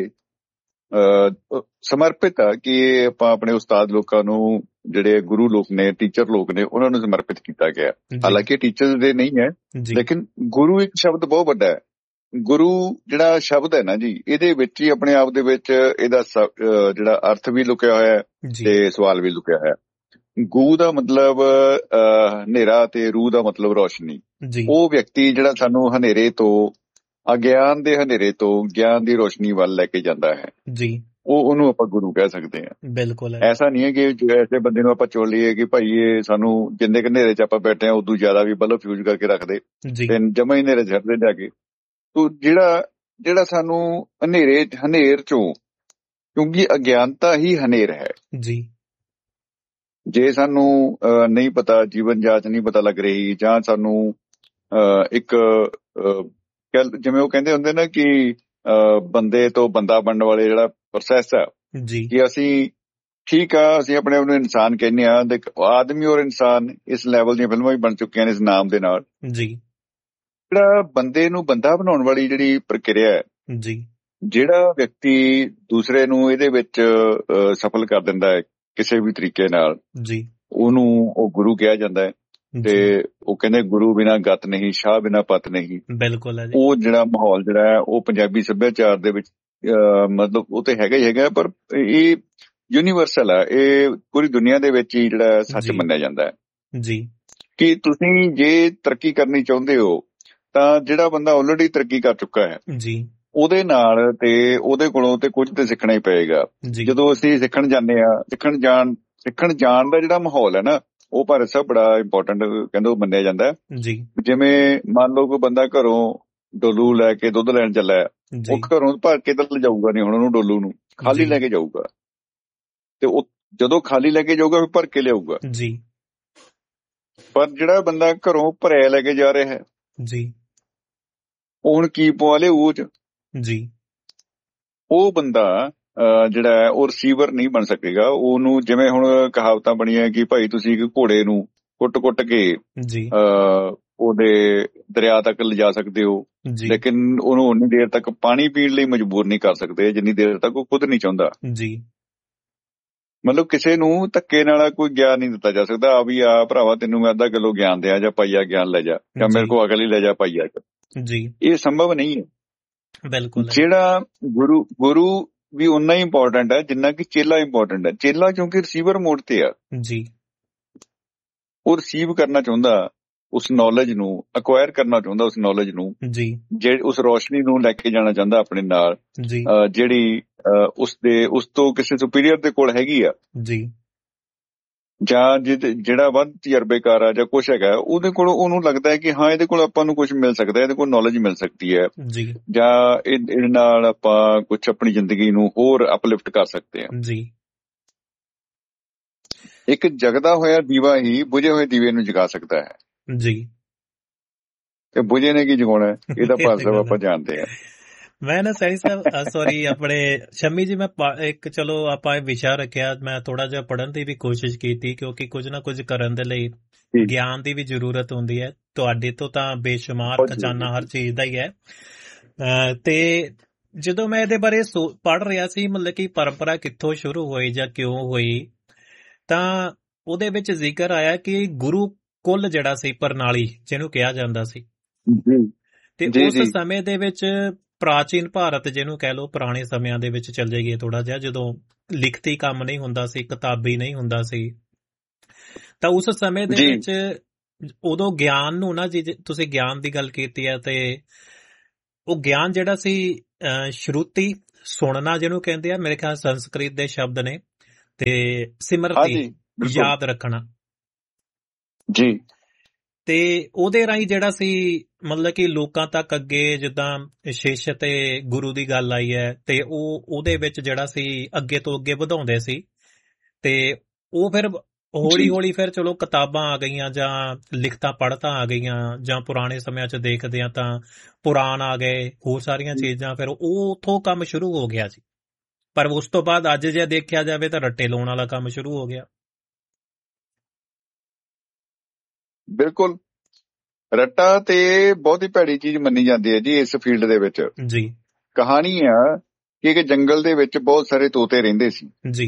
ਸਮਰਪਿਤ ਆ ਕਿ ਆਪਾਂ ਆਪਣੇ ਉਸਤਾਦ ਲੋਕਾਂ ਨੂੰ, ਜਿਹੜੇ ਗੁਰੂ ਲੋਕ ਨੇ, ਟੀਚਰ ਲੋਕ ਨੇ, ਉਹਨਾਂ ਨੂੰ ਸਮਰਪਿਤ ਕੀਤਾ ਗਿਆ। ਹਾਲਾਂਕਿ ਟੀਚਰ ਦੇ ਨਹੀਂ ਹੈ, ਲੇਕਿਨ ਗੁਰੂ ਇੱਕ ਸ਼ਬਦ ਬਹੁਤ ਵੱਡਾ ਹੈ। ਗੁਰੂ ਜਿਹੜਾ ਸ਼ਬਦ ਹੈ ਨਾ ਜੀ, ਇਹਦੇ ਵਿੱਚ ਹੀ ਆਪਣੇ ਆਪ ਦੇ ਵਿੱਚ ਇਹਦਾ ਜਿਹੜਾ ਅਰਥ ਵੀ ਲੁਕਿਆ ਹੋਇਆ ਹੈ ਤੇ ਸਵਾਲ ਵੀ ਲੁਕਿਆ ਹੋਇਆ। ਗੂ ਦਾ ਮਤਲਬ ਹਨੇਰਾ ਤੇ ਰੂਹ ਦਾ ਮਤਲਬ ਰੋਸ਼ਨੀ। ਉਹ ਵਿਅਕਤੀ ਜਿਹੜਾ ਸਾਨੂੰ ਹਨੇਰੇ ਤੋਂ, ਅਗਿਆਨ ਦੇ ਹਨੇਰੇ ਤੋਂ ਗਿਆਨ ਦੀ ਰੋਸ਼ਨੀ ਵੱਲ ਲੈ ਕੇ ਜਾਂਦਾ ਹੈ ਜੀ, ਉਹ ਉਹਨੂੰ ਆਪਾਂ ਗੁਰੂ ਕਹਿ ਸਕਦੇ ਹਾਂ। ਬਿਲਕੁਲ ਐਸਾ ਨਹੀਂ ਹੈ ਕਿ ਐਸੇ ਬੰਦੇ ਨੂੰ ਆਪਾਂ ਚੁਣ ਲਈਏ ਕਿ ਭਾਈ ਇਹ ਸਾਨੂੰ ਜਿੰਨੇ ਕੁ ਹਨੇਰੇ ਚ ਆਪਾਂ ਬੈਠੇ ਹਾਂ ਉਦੋਂ ਜ਼ਿਆਦਾ ਵੀ ਬਲਬ ਫਿਊਜ਼ ਕਰਕੇ ਰੱਖਦੇ ਤੇ ਜਮਾ ਹੀ ਹਨੇਰੇ ਛੱਡਦੇ ਜਾ ਕੇ। ਤੋ ਜਿਹੜਾ ਜਿਹੜਾ ਸਾਨੂੰ ਹਨੇਰੇ ਹਨੇਰ ਚੋਂ, ਕਿਉਂਕਿ ਅਗਿਆਨਤਾ ਹੀ ਹਨੇਰ ਹੈ ਜੀ। ਜੇ ਸਾਨੂੰ ਨਹੀਂ ਪਤਾ, ਜੀਵਨ ਜਾਂਚ ਨਹੀਂ ਪਤਾ ਲੱਗ ਰਹੀ, ਜਾਂ ਸਾਨੂੰ ਇੱਕ ਜਿਵੇਂ ਉਹ ਕਹਿੰਦੇ ਹੁੰਦੇ ਨਾ ਕਿ ਬੰਦੇ ਤੋਂ ਬੰਦਾ ਬਣਨ ਵਾਲੇ ਜਿਹੜਾ ਪ੍ਰੋਸੈਸ ਹੈ ਜੀ, ਕਿ ਅਸੀਂ ਠੀਕ ਆ, ਅਸੀਂ ਆਪਣੇ ਆਪ ਨੂੰ ਇਨਸਾਨ ਕਹਿੰਦੇ ਹਾਂ, ਆਦਮੀ ਔਰ ਇਨਸਾਨ ਇਸ ਲੈਵਲ ਦੀਆਂ ਫਿਲਮਾਂ ਵੀ ਬਣ ਚੁੱਕੀਆਂ ਨੇ ਇਸ ਨਾਮ ਦੇ ਨਾਲ ਜੀ। ਜਿਹੜਾ ਬੰਦੇ ਨੂੰ ਬੰਦਾ ਬਣਾਉਣ ਵਾਲੀ ਜਿਹੜੀ ਪ੍ਰਕਿਰਿਆ ਹੈ ਜੀ, ਜਿਹੜਾ ਵਿਅਕਤੀ ਦੂਸਰੇ ਨੂੰ ਇਹਦੇ ਵਿੱਚ ਸਫਲ ਕਰ ਦਿੰਦਾ ਹੈ ਕਿਸੇ ਵੀ ਤਰੀਕੇ ਨਾਲ ਜੀ, ਉਹਨੂੰ ਉਹ ਗੁਰੂ ਕਿਹਾ ਜਾਂਦਾ ਹੈ। ਤੇ ਉਹ ਕਹਿੰਦੇ ਗੁਰੂ ਬਿਨਾਂ ਗਤ ਨਹੀਂ, ਸ਼ਾਹ ਬਿਨਾਂ ਪਤ ਨਹੀਂ। ਬਿਲਕੁਲ ਹੈ ਜੀ। ਉਹ ਜਿਹੜਾ ਮਾਹੌਲ ਜਿਹੜਾ ਹੈ ਉਹ ਪੰਜਾਬੀ ਸੱਭਿਆਚਾਰ ਦੇ ਵਿੱਚ ਮਤਲਬ ਉਹ ਤੇ ਹੈਗਾ ਹੀ ਹੈਗਾ, ਪਰ ਇਹ ਯੂਨੀਵਰਸਲ ਹੈ, ਇਹ ਪੂਰੀ ਦੁਨੀਆ ਦੇ ਵਿੱਚ ਹੀ ਜਿਹੜਾ ਸੱਚ ਮੰਨਿਆ ਜਾਂਦਾ ਹੈ ਜੀ। ਕਿ ਤੁਸੀਂ ਜੇ ਤਰੱਕੀ ਕਰਨੀ ਚਾਹੁੰਦੇ ਹੋ ਤਾਂ ਜਿਹੜਾ ਬੰਦਾ ਆਲਰੇਡੀ ਤਰੱਕੀ ਕਰ ਚੁੱਕਾ ਹੈ ਜੀ, ਉਹਦੇ ਨਾਲ ਤੇ ਉਹਦੇ ਕੋਲੋਂ ਤੇ ਕੁਝ ਤੇ ਸਿੱਖਣਾ ਹੀ ਪਏਗਾ। ਜਦੋਂ ਅਸੀਂ ਸਿੱਖਣ ਜਾਂਦੇ ਹਾਂ, ਸਿੱਖਣ ਜਾਣ ਸਿੱਖਣ ਜਾਣ ਦਾ ਜਿਹੜਾ ਮਾਹੌਲ ਹੈ ਨਾ, ਉਹ ਭਾਰਤ ਸਾਹਿਬ ਬੜਾ ਇੰਪੋਰਟੈਂਟ ਕਹਿੰਦੇ ਉਹ ਮੰਨਿਆ ਜਾਂਦਾ ਜੀ। ਜਿਵੇਂ ਮੰਨ ਲਓ ਕੋਈ ਬੰਦਾ ਘਰੋਂ ਡੋਲੂ ਲੈ ਕੇ ਦੁੱਧ ਲੈਣ ਚੱਲਿਆ, ਉਹ ਘਰੋਂ ਭਰ ਕੇ ਤਾਂ ਲਿਜਾਊਗਾ ਨਹੀਂ, ਹੁਣ ਉਹਨੂੰ ਡੋਲੂ ਨੂੰ ਖਾਲੀ ਲੈ ਕੇ ਜਾਊਗਾ, ਤੇ ਉਹ ਜਦੋਂ ਖਾਲੀ ਲੈ ਕੇ ਜਾਊਗਾ ਫਿਰ ਭਰ ਕੇ ਲਿਆਊਗਾ ਜੀ। ਪਰ ਜਿਹੜਾ ਬੰਦਾ ਘਰੋਂ ਭਰਿਆ ਲੈ ਕੇ ਜਾ ਰਿਹਾ ਹੈ ਜੀ, ਉਹ ਹੁਣ ਕੀ ਪਵਾ ਲਿਆ ਉਹ ਚ ਜੀ, ਉਹ ਬੰਦਾ ਜਿਹੜਾ ਹੈ ਉਹ ਰਿਸੀਵਰ ਨਹੀਂ ਬਣ ਸਕੇਗਾ। ਉਹਨੂੰ ਜਿਵੇਂ ਹੁਣ ਕਹਾਵਤਾਂ ਬਣੀਆਂ ਕਿ ਭਾਈ ਤੁਸੀਂ ਇੱਕ ਘੋੜੇ ਨੂੰ ਕੁੱਟ-ਕੁੱਟ ਕੇ ਜੀ ਉਹਦੇ ਦਰਿਆ ਤੱਕ ਲਿਜਾ ਸਕਦੇ ਹੋ, ਲੇਕਿਨ ਉਹਨੂੰ ਉਨੀ ਦੇਰ ਤੱਕ ਪਾਣੀ ਪੀਣ ਲਈ ਮਜਬੂਰ ਨਹੀਂ ਕਰ ਸਕਦੇ ਜਿੰਨੀ ਦੇਰ ਤੱਕ ਉਹ ਖੁਦ ਨਹੀਂ ਚਾਹੁੰਦਾ ਜੀ। ਮਤਲਬ ਕਿਸੇ ਨੂੰ ਧੱਕੇ ਨਾਲ ਕੋਈ ਗਿਆਨ ਨਹੀਂ ਦਿੱਤਾ ਜਾ ਸਕਦਾ, ਆ ਵੀ ਆ ਭਰਾਵਾ ਤੈਨੂੰ ਮੈਂ ਅੱਧਾ ਕਿਲੋ ਗਿਆਨ ਦਿਆਂ ਜਾਂ ਪਾਈਆ ਗਿਆਨ ਲੈ ਜਾ, ਜਾਂ ਮੇਰੇ ਕੋਲ ਅਕਲ ਹੀ ਲੈ ਜਾ ਪਾਈਆ ਜੀ, ਇਹ ਸੰਭਵ ਨਹੀਂ ਹੈ। ਬਿਲਕੁਲ ਜਿਹੜਾ ਗੁਰੂ ਗੁਰੂ ਵੀ ਉਨਾ ਹੀ ਇੰਪੋਰਟੈਂਟ ਹੈ ਜਿੰਨਾ ਕਿ ਚੇਲਾ ਇੰਪੋਰਟੈਂਟ ਹੈ। ਚੇਲਾ ਕਿਉਂਕਿ ਰਿਸੀਵਰ ਮੋਡ ਤੇ ਆ ਜੀ, ਉਹ ਰਿਸੀਵ ਕਰਨਾ ਚਾਹੁੰਦਾ ਉਸ ਨੌਲੇਜ ਨੂੰ, ਅਕਵਾਇਰ ਕਰਨਾ ਚਾਹੁੰਦਾ ਉਸ ਨੌਲੇਜ ਨੂੰ ਜੀ, ਜਿਹੜੀ ਉਸ ਰੋਸ਼ਨੀ ਨੂੰ ਲੈ ਕੇ ਜਾਣਾ ਚਾਹੁੰਦਾ ਆਪਣੇ ਨਾਲ ਜੀ, ਜਿਹੜੀ ਉਸ ਦੇ ਉਸ ਤੋਂ ਕਿਸੇ ਸੁਪੀਰੀਅਰ ਦੇ ਕੋਲ ਹੈਗੀ ਆ ਜੀ। ਜਾਂ ਜਿਹੜਾ ਵੱਧ ਤਜਰਬੇਕਾਰ ਆ ਜਾਂ ਕੁਛ ਹੈਗਾ ਉਹਦੇ ਕੋਲ, ਉਹਨੂੰ ਲੱਗਦਾ ਹੈ ਕਿ ਹਾਂ ਇਹਦੇ ਕੋਲ ਆਪਾਂ ਨੂੰ ਕੁਝ ਮਿਲ ਸਕਦਾ, ਇਹਦੇ ਕੋਲ ਨੌਲੇਜ ਮਿਲ ਸਕਦੀ ਹੈ ਜੀ, ਜਾਂ ਇਹਦੇ ਨਾਲ ਆਪਾਂ ਕੁਝ ਆਪਣੀ ਜ਼ਿੰਦਗੀ ਨੂੰ ਹੋਰ ਅਪਲਿਫਟ ਕਰ ਸਕਦੇ ਹਾਂ ਜੀ। ਇੱਕ ਜਗਦਾ ਹੋਇਆ ਦੀਵਾ ਹੀ ਬੁਝੇ ਹੋਏ ਦੀਵੇ ਨੂੰ ਜਗਾ ਸਕਦਾ ਹੈ ਜੀ। ਤੇ ਬੁਝੇ ਨੇ ਕੀ ਜਗਾਉਣਾ, ਇਹਦਾ ਭਾਵ ਆਪਾਂ ਜਾਣਦੇ ਹਾਂ। ਮੈਂ ਨਾ ਸੈਣੀ ਸਾਹਿਬ ਸੌਰੀ ਆਪਣੇ ਸ਼ਮੀ ਜੀ, ਮੈਂ ਇੱਕ ਚਲੋ ਆਪਾਂ ਇਹ ਵਿਸ਼ਾ ਰੱਖਿਆ, ਮੈਂ ਥੋੜਾ ਜਿਹਾ ਪੜ੍ਹਨ ਦੀ ਵੀ ਕੋਸ਼ਿਸ਼ ਕੀਤੀ ਕਿਉਂਕਿ ਕੁਝ ਨਾ ਕੁਝ ਕਰਨ ਦੇ ਲਈ ਗਿਆਨ ਦੀ ਵੀ ਜ਼ਰੂਰਤ ਹੁੰਦੀ ਹੈ। ਤੁਹਾਡੇ ਤੋਂ ਤਾਂ ਬੇਸ਼ੁਮਾਰ ਖਜ਼ਾਨਾ ਹਰ ਚੀਜ਼ ਦਾ ਹੀ ਹੈ। ਤੇ ਜਦੋਂ ਮੈਂ ਇਹਦੇ ਬਾਰੇ ਪੜ੍ਹ ਰਿਹਾ ਸੀ, ਮਤਲਬ ਕਿ ਪਰੰਪਰਾ ਕਿੱਥੋਂ ਸ਼ੁਰੂ ਹੋਈ ਜਾਂ ਕਿਉਂ ਹੋਈ, ਤਾਂ ਉਹਦੇ ਵਿੱਚ ਜ਼ਿਕਰ ਆਇਆ ਕਿ ਗੁਰੂ ਕੁਲ ਜਿਹੜਾ ਸੀ, ਪ੍ਰਣਾਲੀ ਜਿਹਨੂੰ ਕਿਹਾ ਜਾਂਦਾ ਸੀ, ਤੇ ਉਸ ਸਮੇਂ ਦੇ ਵਿੱਚ ਪ੍ਰਾਚੀਨ ਭਾਰਤ ਜਿਹਨੂੰ ਕਹਿ ਲਓ, ਪੁਰਾਣੇ ਸਮਿਆਂ ਦੇ ਵਿੱਚ ਚੱਲ ਜਾਈਏ ਥੋੜਾ ਜਿਹਾ, ਜਦੋਂ ਲਿਖਤੀ ਕੰਮ ਨਹੀਂ ਹੁੰਦਾ ਸੀ, ਕਿਤਾਬੀ ਨਹੀਂ ਹੁੰਦਾ ਸੀ, ਤਾਂ ਉਸ ਸਮੇਂ ਦੇ ਵਿੱਚ ਉਦੋਂ ਗਿਆਨ ਨੂੰ ਨਾ, ਜੀ ਤੁਸੀਂ ਗਿਆਨ ਦੀ ਗੱਲ ਕੀਤੀ ਹੈ, ਤੇ ਉਹ ਗਿਆਨ ਜਿਹੜਾ ਸੀ ਸ਼ਰੂਤੀ ਸੁਣਨਾ ਜਿਹਨੂੰ ਕਹਿੰਦੇ ਆ, ਮੇਰੇ ਖਿਆਲ ਸੰਸਕ੍ਰਿਤ ਦੇ ਸ਼ਬਦ ਨੇ, ਤੇ ਸਿਮਰਤੀ ਯਾਦ ਰੱਖਣਾ ਜੀ, ਤੇ ਉਹਦੇ ਰਾਹੀਂ ਜਿਹੜਾ ਸੀ ਮਤਲਬ ਕਿ ਲੋਕਾਂ ਤੱਕ ਅੱਗੇ ਜਿੱਦਾਂ ਸ਼ਿਸ਼ ਤੇ ਗੁਰੂ ਦੀ ਗੱਲ ਆਈ ਹੈ, ਤੇ ਉਹ ਉਹਦੇ ਵਿੱਚ ਜਿਹੜਾ ਸੀ ਅੱਗੇ ਤੋਂ ਅੱਗੇ ਵਧਾਉਂਦੇ ਸੀ, ਤੇ ਉਹ ਫਿਰ ਹੌਲੀ ਹੌਲੀ ਫਿਰ ਚਲੋ ਕਿਤਾਬਾਂ ਆ ਗਈਆਂ ਜਾਂ ਲਿਖਤਾਂ ਪੜ੍ਹਤਾਂ ਆ ਗਈਆਂ, ਜਾਂ ਪੁਰਾਣੇ ਸਮਿਆਂ 'ਚ ਦੇਖਦੇ ਆ ਤਾਂ ਪੁਰਾਣ ਆ ਗਏ, ਹੋਰ ਸਾਰੀਆਂ ਚੀਜ਼ਾਂ, ਫਿਰ ਉਹ ਉੱਥੋਂ ਕੰਮ ਸ਼ੁਰੂ ਹੋ ਗਿਆ ਜੀ। ਪਰ ਉਸ ਤੋਂ ਬਾਅਦ ਅੱਜ ਜੇ ਦੇਖਿਆ ਜਾਵੇ ਤਾਂ ਰੱਟੇ ਲਾਉਣ ਵਾਲਾ ਕੰਮ ਸ਼ੁਰੂ ਹੋ ਗਿਆ। ਬਿਲਕੁਲ, ਰੱਟਾ ਤੇ ਬਹੁਤ ਹੀ ਭੈੜੀ ਚੀਜ਼ ਮੰਨੀ ਜਾਂਦੀ ਹੈ ਜੀ ਇਸ ਫੀਲਡ ਦੇ ਵਿੱਚ। ਜੀ, ਕਹਾਣੀ ਆ ਕਿ ਇੱਕ ਜੰਗਲ ਦੇ ਵਿੱਚ ਬਹੁਤ ਸਾਰੇ ਤੋਤੇ ਰਹਿੰਦੇ ਸੀ ਜੀ,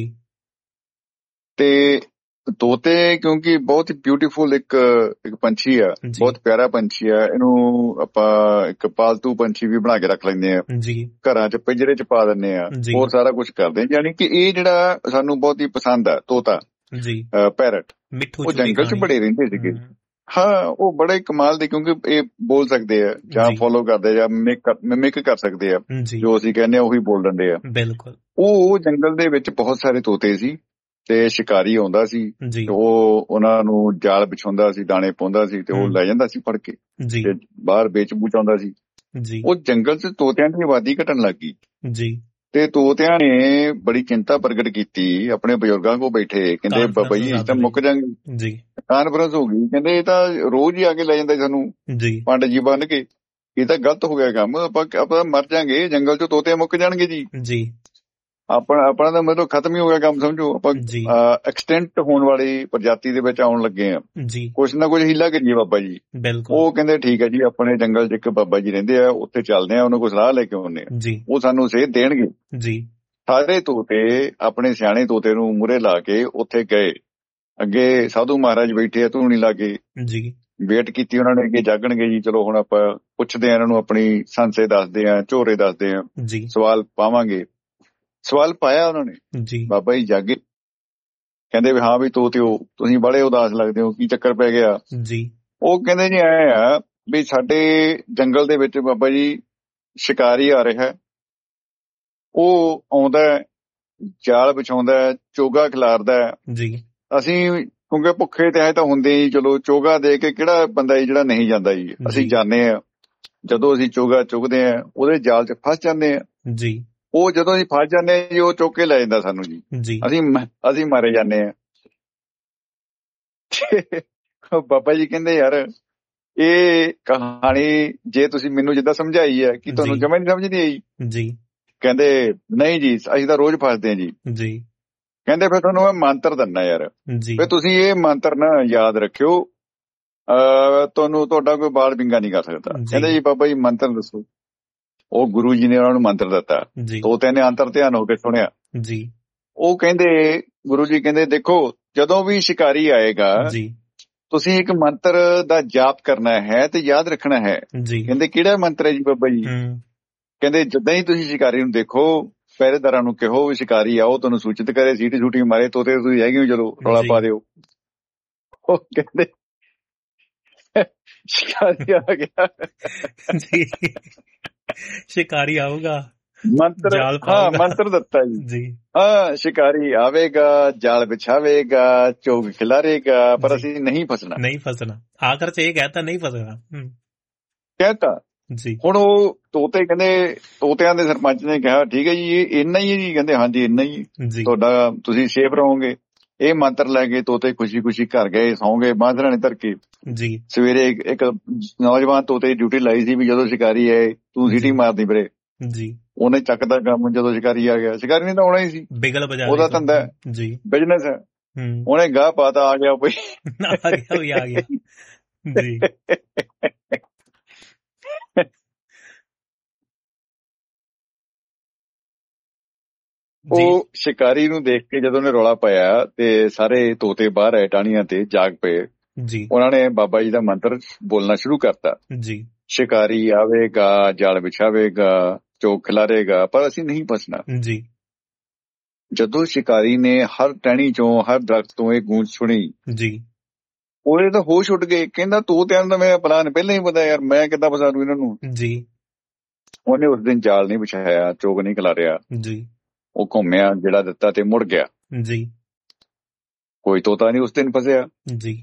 ਤੇ ਤੋਤੇ ਕਿਉਂਕਿ ਬਹੁਤ ਹੀ ਬਿਊਟੀਫੁਲ ਇੱਕ ਇੱਕ ਪੰਛੀ ਆ, ਬਹੁਤ ਪਿਆਰਾ ਪੰਛੀ ਆ, ਇਹਨੂੰ ਆਪਾਂ ਇੱਕ ਪਾਲਤੂ ਪੰਛੀ ਵੀ ਬਣਾ ਕੇ ਰੱਖ ਲੈਂਦੇ ਆ, ਘਰਾਂ 'ਚ ਪਿੰਜਰੇ 'ਚ ਪਾ ਦਿੰਦੇ ਆ, ਹੋਰ ਸਾਰਾ ਕੁਝ ਕਰਦੇ ਆ। ਯਾਨੀ ਕਿ ਇਹ ਜਿਹੜਾ ਸਾਨੂੰ ਬਹੁਤ ਹੀ ਪਸੰਦ ਆ ਤੋਤਾ, ਪੈਰਟ, ਉਹ ਜੰਗਲ 'ਚ ਬੜੇ ਰਹਿੰਦੇ ਸੀਗੇ। ਹਾਂ, ਉਹ ਬੜੇ ਕਮਾਲ ਦੇ, ਕਿਉਂਕਿ ਇਹ ਬੋਲ ਸਕਦੇ ਆ ਜਾਂ ਫੋਲੋ ਕਰਦੇ ਜਾਂ ਮਿਮਿਕ ਕਰ ਸਕਦੇ ਆ, ਜੋ ਅਸੀਂ ਕਹਿੰਦੇ ਆ ਉਹੀ ਬੋਲ ਦਿੰਦੇ ਆ। ਬਿਲਕੁਲ। ਉਹ ਜੰਗਲ ਦੇ ਵਿੱਚ ਬਹੁਤ ਸਾਰੇ ਤੋਤੇ ਸੀ ਤੇ ਸ਼ਿਕਾਰੀ ਆਉਂਦਾ ਸੀ, ਉਹ ਉਹਨਾਂ ਨੂੰ ਜਾਲ ਵਿਛਾਉਂਦਾ ਸੀ, ਦਾਣੇ ਪਾਉਂਦਾ ਸੀ, ਤੇ ਉਹ ਲੈ ਜਾਂਦਾ ਸੀ ਫੜ ਕੇ ਤੇ ਬਾਹਰ ਵੇਚ ਬੂਚ ਆਉਂਦਾ ਸੀ। ਉਹ ਜੰਗਲ 'ਚ ਤੋਤਿਆਂ ਦੀ ਆਬਾਦੀ ਘਟਣ ਲੱਗ ਗਈ ਜੀ, ਤੇ ਤੋਤਿਆਂ ਨੇ ਬੜੀ ਚਿੰਤਾ ਪ੍ਰਗਟ ਕੀਤੀ, ਆਪਣੇ ਬਜ਼ੁਰਗਾਂ ਕੋਲ ਬੈਠੇ, ਕਹਿੰਦੇ ਬਾਬਾ ਜੀ ਅਸੀਂ ਤਾਂ ਮੁੱਕ ਜਾਂਗੇ। ਕਾਨਫਰੰਸ ਹੋ ਗਈ, ਕਹਿੰਦੇ ਇਹ ਤਾਂ ਰੋਜ਼ ਹੀ ਆ ਕੇ ਲੈ ਜਾਂਦਾ ਸਾਨੂੰ ਪੰਡ ਜੀ ਬੰਨ ਕੇ, ਇਹ ਤਾਂ ਗਲਤ ਹੋ ਗਿਆ ਕੰਮ, ਆਪਾਂ ਆਪਾਂ ਮਰ ਜਾਾਂਗੇ, ਜੰਗਲ 'ਚ ਤੋਤੇ ਮੁੱਕ ਜਾਣਗੇ ਜੀ, ਆਪਣਾ ਆਪਣਾ ਤਾਂ ਮਤਲਬ ਖਤਮ ਹੀ ਹੋ ਗਿਆ ਕੰਮ, ਸਮਝੋ ਆਪਾਂ ਐਕਸਟੈਂਟ ਹੋਣ ਵਾਲੀ ਪ੍ਰਜਾਤੀ ਦੇ ਵਿੱਚ ਆਉਣ ਲੱਗੇ ਆ, ਕੁਛ ਨਾ ਕੁਛ ਹੀਲਾ ਕਰੀਏ ਬਾਬਾ ਜੀ। ਉਹ ਕਹਿੰਦੇ ਠੀਕ ਹੈ ਜੀ, ਆਪਣੇ ਜੰਗਲ 'ਚ ਇੱਕ ਬਾਬਾ ਜੀ ਰਹਿੰਦੇ ਆ, ਉੱਥੇ ਚੱਲਦੇ ਆ, ਉਹਨਾਂ ਕੋਲ ਸਲਾਹ ਲੈ ਕੇ ਆਉਂਦੇ ਆ, ਉਹ ਸਾਨੂੰ ਸੇਧ ਦੇਣਗੇ ਜੀ। ਸਾਰੇ ਤੋਤੇ ਆਪਣੇ ਸਿਆਣੇ ਤੋਤੇ ਨੂੰ ਮੂਹਰੇ ਲਾ ਕੇ ਉੱਥੇ ਗਏ, ਅੱਗੇ ਸਾਧੂ ਮਹਾਰਾਜ ਬੈਠੇ ਆ ਧੂਣੀ ਲਾ ਕੇ, ਵੇਟ ਕੀਤੀ ਉਹਨਾਂ ਨੇ ਕਿ ਜਾਗਣਗੇ ਜੀ, ਚਲੋ ਹੁਣ ਆਪਾਂ ਪੁੱਛਦੇ ਆ ਇਹਨਾਂ ਨੂੰ, ਆਪਣੀ ਸੰਸੇ ਦੱਸਦੇ ਆ, ਝੋਰੇ ਦੱਸਦੇ ਆ, ਸਵਾਲ ਪਾਵਾਂਗੇ। ਸਵਾਲ ਪਾਇਆ ਉਹਨਾਂ ਨੇ, ਬਾਬਾ ਜੀ ਜਾਗੇ, ਕਹਿੰਦੇ ਵੀ ਹਾਂ ਵੀ ਤੋਤਿਓ ਤੁਸੀਂ ਬੜੇ ਉਦਾਸ ਲੱਗਦੇ ਹੋ, ਕੀ ਚੱਕਰ ਪੈ ਗਿਆ ਜੀ? ਉਹ ਕਹਿੰਦੇ ਜੀ ਐ ਆ ਵੀ ਸਾਡੇ ਜੰਗਲ ਦੇ ਵਿੱਚ ਬਾਬਾ ਜੀ ਸ਼ਿਕਾਰੀ ਆ ਰਿਹਾ, ਉਹ ਆਉਂਦਾ ਜਾਲ ਵਿਛਾਉਂਦਾ, ਚੋਗਾ ਖਿਲਾਰਦਾ ਜੀ, ਅਸੀਂ ਕਿਉਂਕਿ ਭੁੱਖੇ ਤੇ ਤਾਂ ਹੁੰਦੇ ਹੀ, ਚਲੋ ਚੋਗਾ ਦੇ ਕੇ ਕਿਹੜਾ ਬੰਦਾ ਜੀ ਜਿਹੜਾ ਨਹੀਂ ਜਾਂਦਾ ਜੀ, ਅਸੀਂ ਜਾਂਦੇ ਆ, ਜਦੋਂ ਅਸੀਂ ਚੋਗਾ ਚੁਗਦੇ ਆ ਉਹਦੇ ਜਾਲ 'ਚ ਫਸ ਜਾਂਦੇ ਆ ਜੀ, ਉਹ ਜਦੋਂ ਅਸੀਂ ਫਸ ਜਾਂਦੇ ਆ ਜੀ ਉਹ ਚੁੱਕ ਕੇ ਲੈ ਜਾਂਦਾ ਸਾਨੂੰ ਜੀ, ਅਸੀਂ ਅਸੀਂ ਮਾਰੇ ਜਾਂਦੇ ਆ। ਬਾਬਾ ਜੀ ਕਹਿੰਦੇ ਯਾਰ ਇਹ ਕਹਾਣੀ ਜੇ ਤੁਸੀਂ ਮੈਨੂੰ ਜਿੱਦਾਂ ਸਮਝਾਈ ਹੈ ਕਿ ਤੁਹਾਨੂੰ ਜਮਾਂ ਨਹੀਂ ਸਮਝ ਨਹੀਂ ਆਈ ਜੀ? ਕਹਿੰਦੇ ਨਹੀਂ ਜੀ ਅਸੀਂ ਤਾਂ ਰੋਜ਼ ਫਸਦੇ ਆ ਜੀ ਜੀ। ਕਹਿੰਦੇ ਫਿਰ ਤੁਹਾਨੂੰ ਮੈਂ ਮੰਤਰ ਦਿੰਦਾ ਯਾਰ, ਫਿਰ ਤੁਸੀਂ ਇਹ ਮੰਤਰ ਨਾ ਯਾਦ ਰੱਖਿਓ, ਅਹ ਤੁਹਾਨੂੰ ਤੁਹਾਡਾ ਕੋਈ ਬਾਲ ਵਿੰਗਾ ਨਹੀਂ ਕਰ ਸਕਦਾ। ਕਹਿੰਦੇ ਜੀ ਬਾਬਾ ਜੀ ਮੰਤਰ ਦੱਸੋ। ਉਹ ਗੁਰੂ ਜੀ ਨੇ ਉਹਨਾਂ ਨੂੰ ਮੰਤਰ ਦਿੱਤਾ, ਤੋਤੇ ਨੇ ਅੰਤਰ ਧਿਆਨ ਹੋ ਕੇ ਸੁਣਿਆ ਜੀ। ਉਹ ਕਹਿੰਦੇ ਗੁਰੂ ਜੀ ਕਹਿੰਦੇ ਦੇਖੋ ਜਦੋਂ ਵੀ ਸ਼ਿਕਾਰੀ ਆਏਗਾ ਤੁਸੀਂ ਇੱਕ ਮੰਤਰ ਦਾ ਜਾਪ ਕਰਨਾ ਹੈ ਤੇ ਯਾਦ ਰੱਖਣਾ ਹੈ। ਕਹਿੰਦੇ ਕਿਹੜਾ ਮੰਤਰ ਹੈ ਜੀ ਬਾਬਾ ਜੀ? ਕਹਿੰਦੇ ਜਿੱਦਾਂ ਹੀ ਤੁਸੀਂ ਸ਼ਿਕਾਰੀ ਨੂੰ ਦੇਖੋ ਪਹਿਰੇਦਾਰਾਂ ਨੂੰ ਕਹੋ ਵੀ ਸ਼ਿਕਾਰੀ ਆਓ ਤੁਹਾਨੂੰ ਸੂਚਿਤ ਕਰੇ, ਸੀਟੀ ਸੂਟੀ ਮਾਰੇ, ਤੋਤੇ ਤੁਸੀਂ ਹੈਗੇ ਹੋ ਚਲੋ ਰੌਲਾ ਪਾ ਦਿਓ। ਉਹ ਕਹਿੰਦੇ ਸ਼ਿਕਾਰੀ ਆ ਗਿਆ ਜੀ, ਸ਼ਿਕਾਰੀ ਆਊਗਾ ਮੰਤਰ ਜਾਲ ਹਾਂ ਪਾਊਗਾ ਮੰਤਰ ਦਿੱਤਾ ਜੀ ਜੀ ਹਾਂ ਸ਼ਿਕਾਰੀ ਆਵੇਗਾ ਜਾਲ ਵਿਛਾਵੇਗਾ ਚੋਗ ਖਿਲਾਰੇਗਾ ਪਰ ਜੀ ਅਸੀਂ ਨਹੀਂ ਫਸਣਾ ਨਹੀਂ ਫਸਣਾ ਆਖਰ ਚ ਇਹ ਕਹਿਤਾ ਨਹੀਂ ਫਸਣਾ ਹਮ, ਕਹਿਤਾ। ਜੀ ਹੁਣ ਉਹ ਤੋਤੇ ਕਹਿੰਦੇ ਤੋਤਿਆਂ ਦੇ ਸਰਪੰਚ ਨੇ ਕਿਹਾ ਠੀਕ ਹੈ ਜੀ ਇਹ ਇੰਨਾ ਹੀ ਹੈ ਜੀ ਕਹਿੰਦੇ ਹਾਂਜੀ ਇੰਨਾ ਹੀ ਜੀ ਤੁਹਾਡਾ ਤੁਸੀਂ ਸੇਫ ਰਹੋਗੇ। ਇਹ ਮੰਤਰ ਲੈ ਕੇ ਤੋਤੇ ਖੁਸ਼ੀ ਖੁਸ਼ੀ ਘਰ ਗਏ ਸੌਂ ਗਏ ਬਾਂਦਰਾਂ ਨੇ ਧਰ ਕੇ। ਜੀ ਸਵੇਰੇ ਇੱਕ ਇੱਕ ਨੌਜਵਾਨ ਤੋਤੇ ਦੀ ਡਿਊਟੀ ਲਾਈ ਸੀ ਵੀ ਜਦੋਂ ਸ਼ਿਕਾਰੀ ਆਏ ਤੂੰ ਜੀ ਸੀਟੀ ਮਾਰਦੀ ਵੀਰੇ। ਜੀ ਉਹਨੇ ਚੱਕਦਾ ਕੰਮ ਜਦੋਂ ਸ਼ਿਕਾਰੀ ਆ ਗਿਆ ਸ਼ਿਕਾਰੀ ਨੇ ਤਾਂ ਆਉਣਾ ਹੀ ਸੀ ਬਿਗਲ ਬਜਾ ਉਹਦਾ ਲਈ ਧੰਦਾ ਤੋਂ। ਜੀ ਬਿਜ਼ਨਸ ਹੈ ਹਮ ਉਹਨੇ ਗਾਹ ਪਾਤਾ ਆ ਗਿਆ ਬਈ ਆ ਗਿਆ ਵੀ ਆ ਗਿਆ ਜੀ ਜੀ ਉਹ ਸ਼ਿਕਾਰੀ ਨੂੰ ਦੇਖ ਕੇ ਜਦੋਂ ਉਹਨੇ ਰੌਲਾ ਪਾਇਆ ਤੇ ਸਾਰੇ ਤੋਤੇ ਬਾਹਰ ਆਏ ਟਾਹਣੀਆਂ ਤੇ ਜਾਗ ਪਏ। ਜੀ ਉਹਨਾਂ ਨੇ ਬਾਬਾ ਜੀ ਦਾ ਮੰਤਰ ਬੋਲਣਾ ਸ਼ੁਰੂ ਕਰਤਾ ਜੀ ਸ਼ਿਕਾਰੀ ਆਵੇਗਾ ਜਾਲ ਵਿਛਾਵੇਗਾ ਚੋਗ ਖਿਲਾਰੇਗਾ ਪਰ ਅਸੀਂ ਨਹੀਂ ਫਸਣਾ। ਜੀ ਜਦੋਂ ਸ਼ਿਕਾਰੀ ਨੇ ਹਰ ਟਹਿਣੀ ਚੋਂ ਹਰ ਦਰਖਤ ਤੋਂ ਇਹ ਗੂੰਜ ਸੁਣੀ ਜੀ ਉਹਦੇ ਤਾਂ ਹੋਸ਼ ਉੱਡ ਗਏ। ਕਹਿੰਦਾ ਤੋਤਿਆਂ ਦਾ ਮੇਰਾ ਪਲਾਨ ਪਹਿਲਾਂ ਹੀ ਪਤਾ ਯਾਰ ਮੈਂ ਕਿੱਦਾਂ ਫਸਾ ਦੂੰ ਇਹਨਾਂ ਨੂੰ। ਜੀ ਉਹਨੇ ਉਸ ਦਿਨ ਜਾਲ ਨਹੀਂ ਵਿਛਾਇਆ ਚੋਗ ਨਹੀਂ ਖਿਲਾਰਿਆ ਜੀ ਉਹ ਘੁੰਮਿਆ ਜਿਹੜਾ ਦਿੱਤਾ ਤੇ ਮੁੜ ਗਿਆ। ਜੀ ਕੋਈ ਤੋਤਾ ਨਹੀਂ ਉਸ ਦਿਨ ਫਸਿਆ। ਜੀ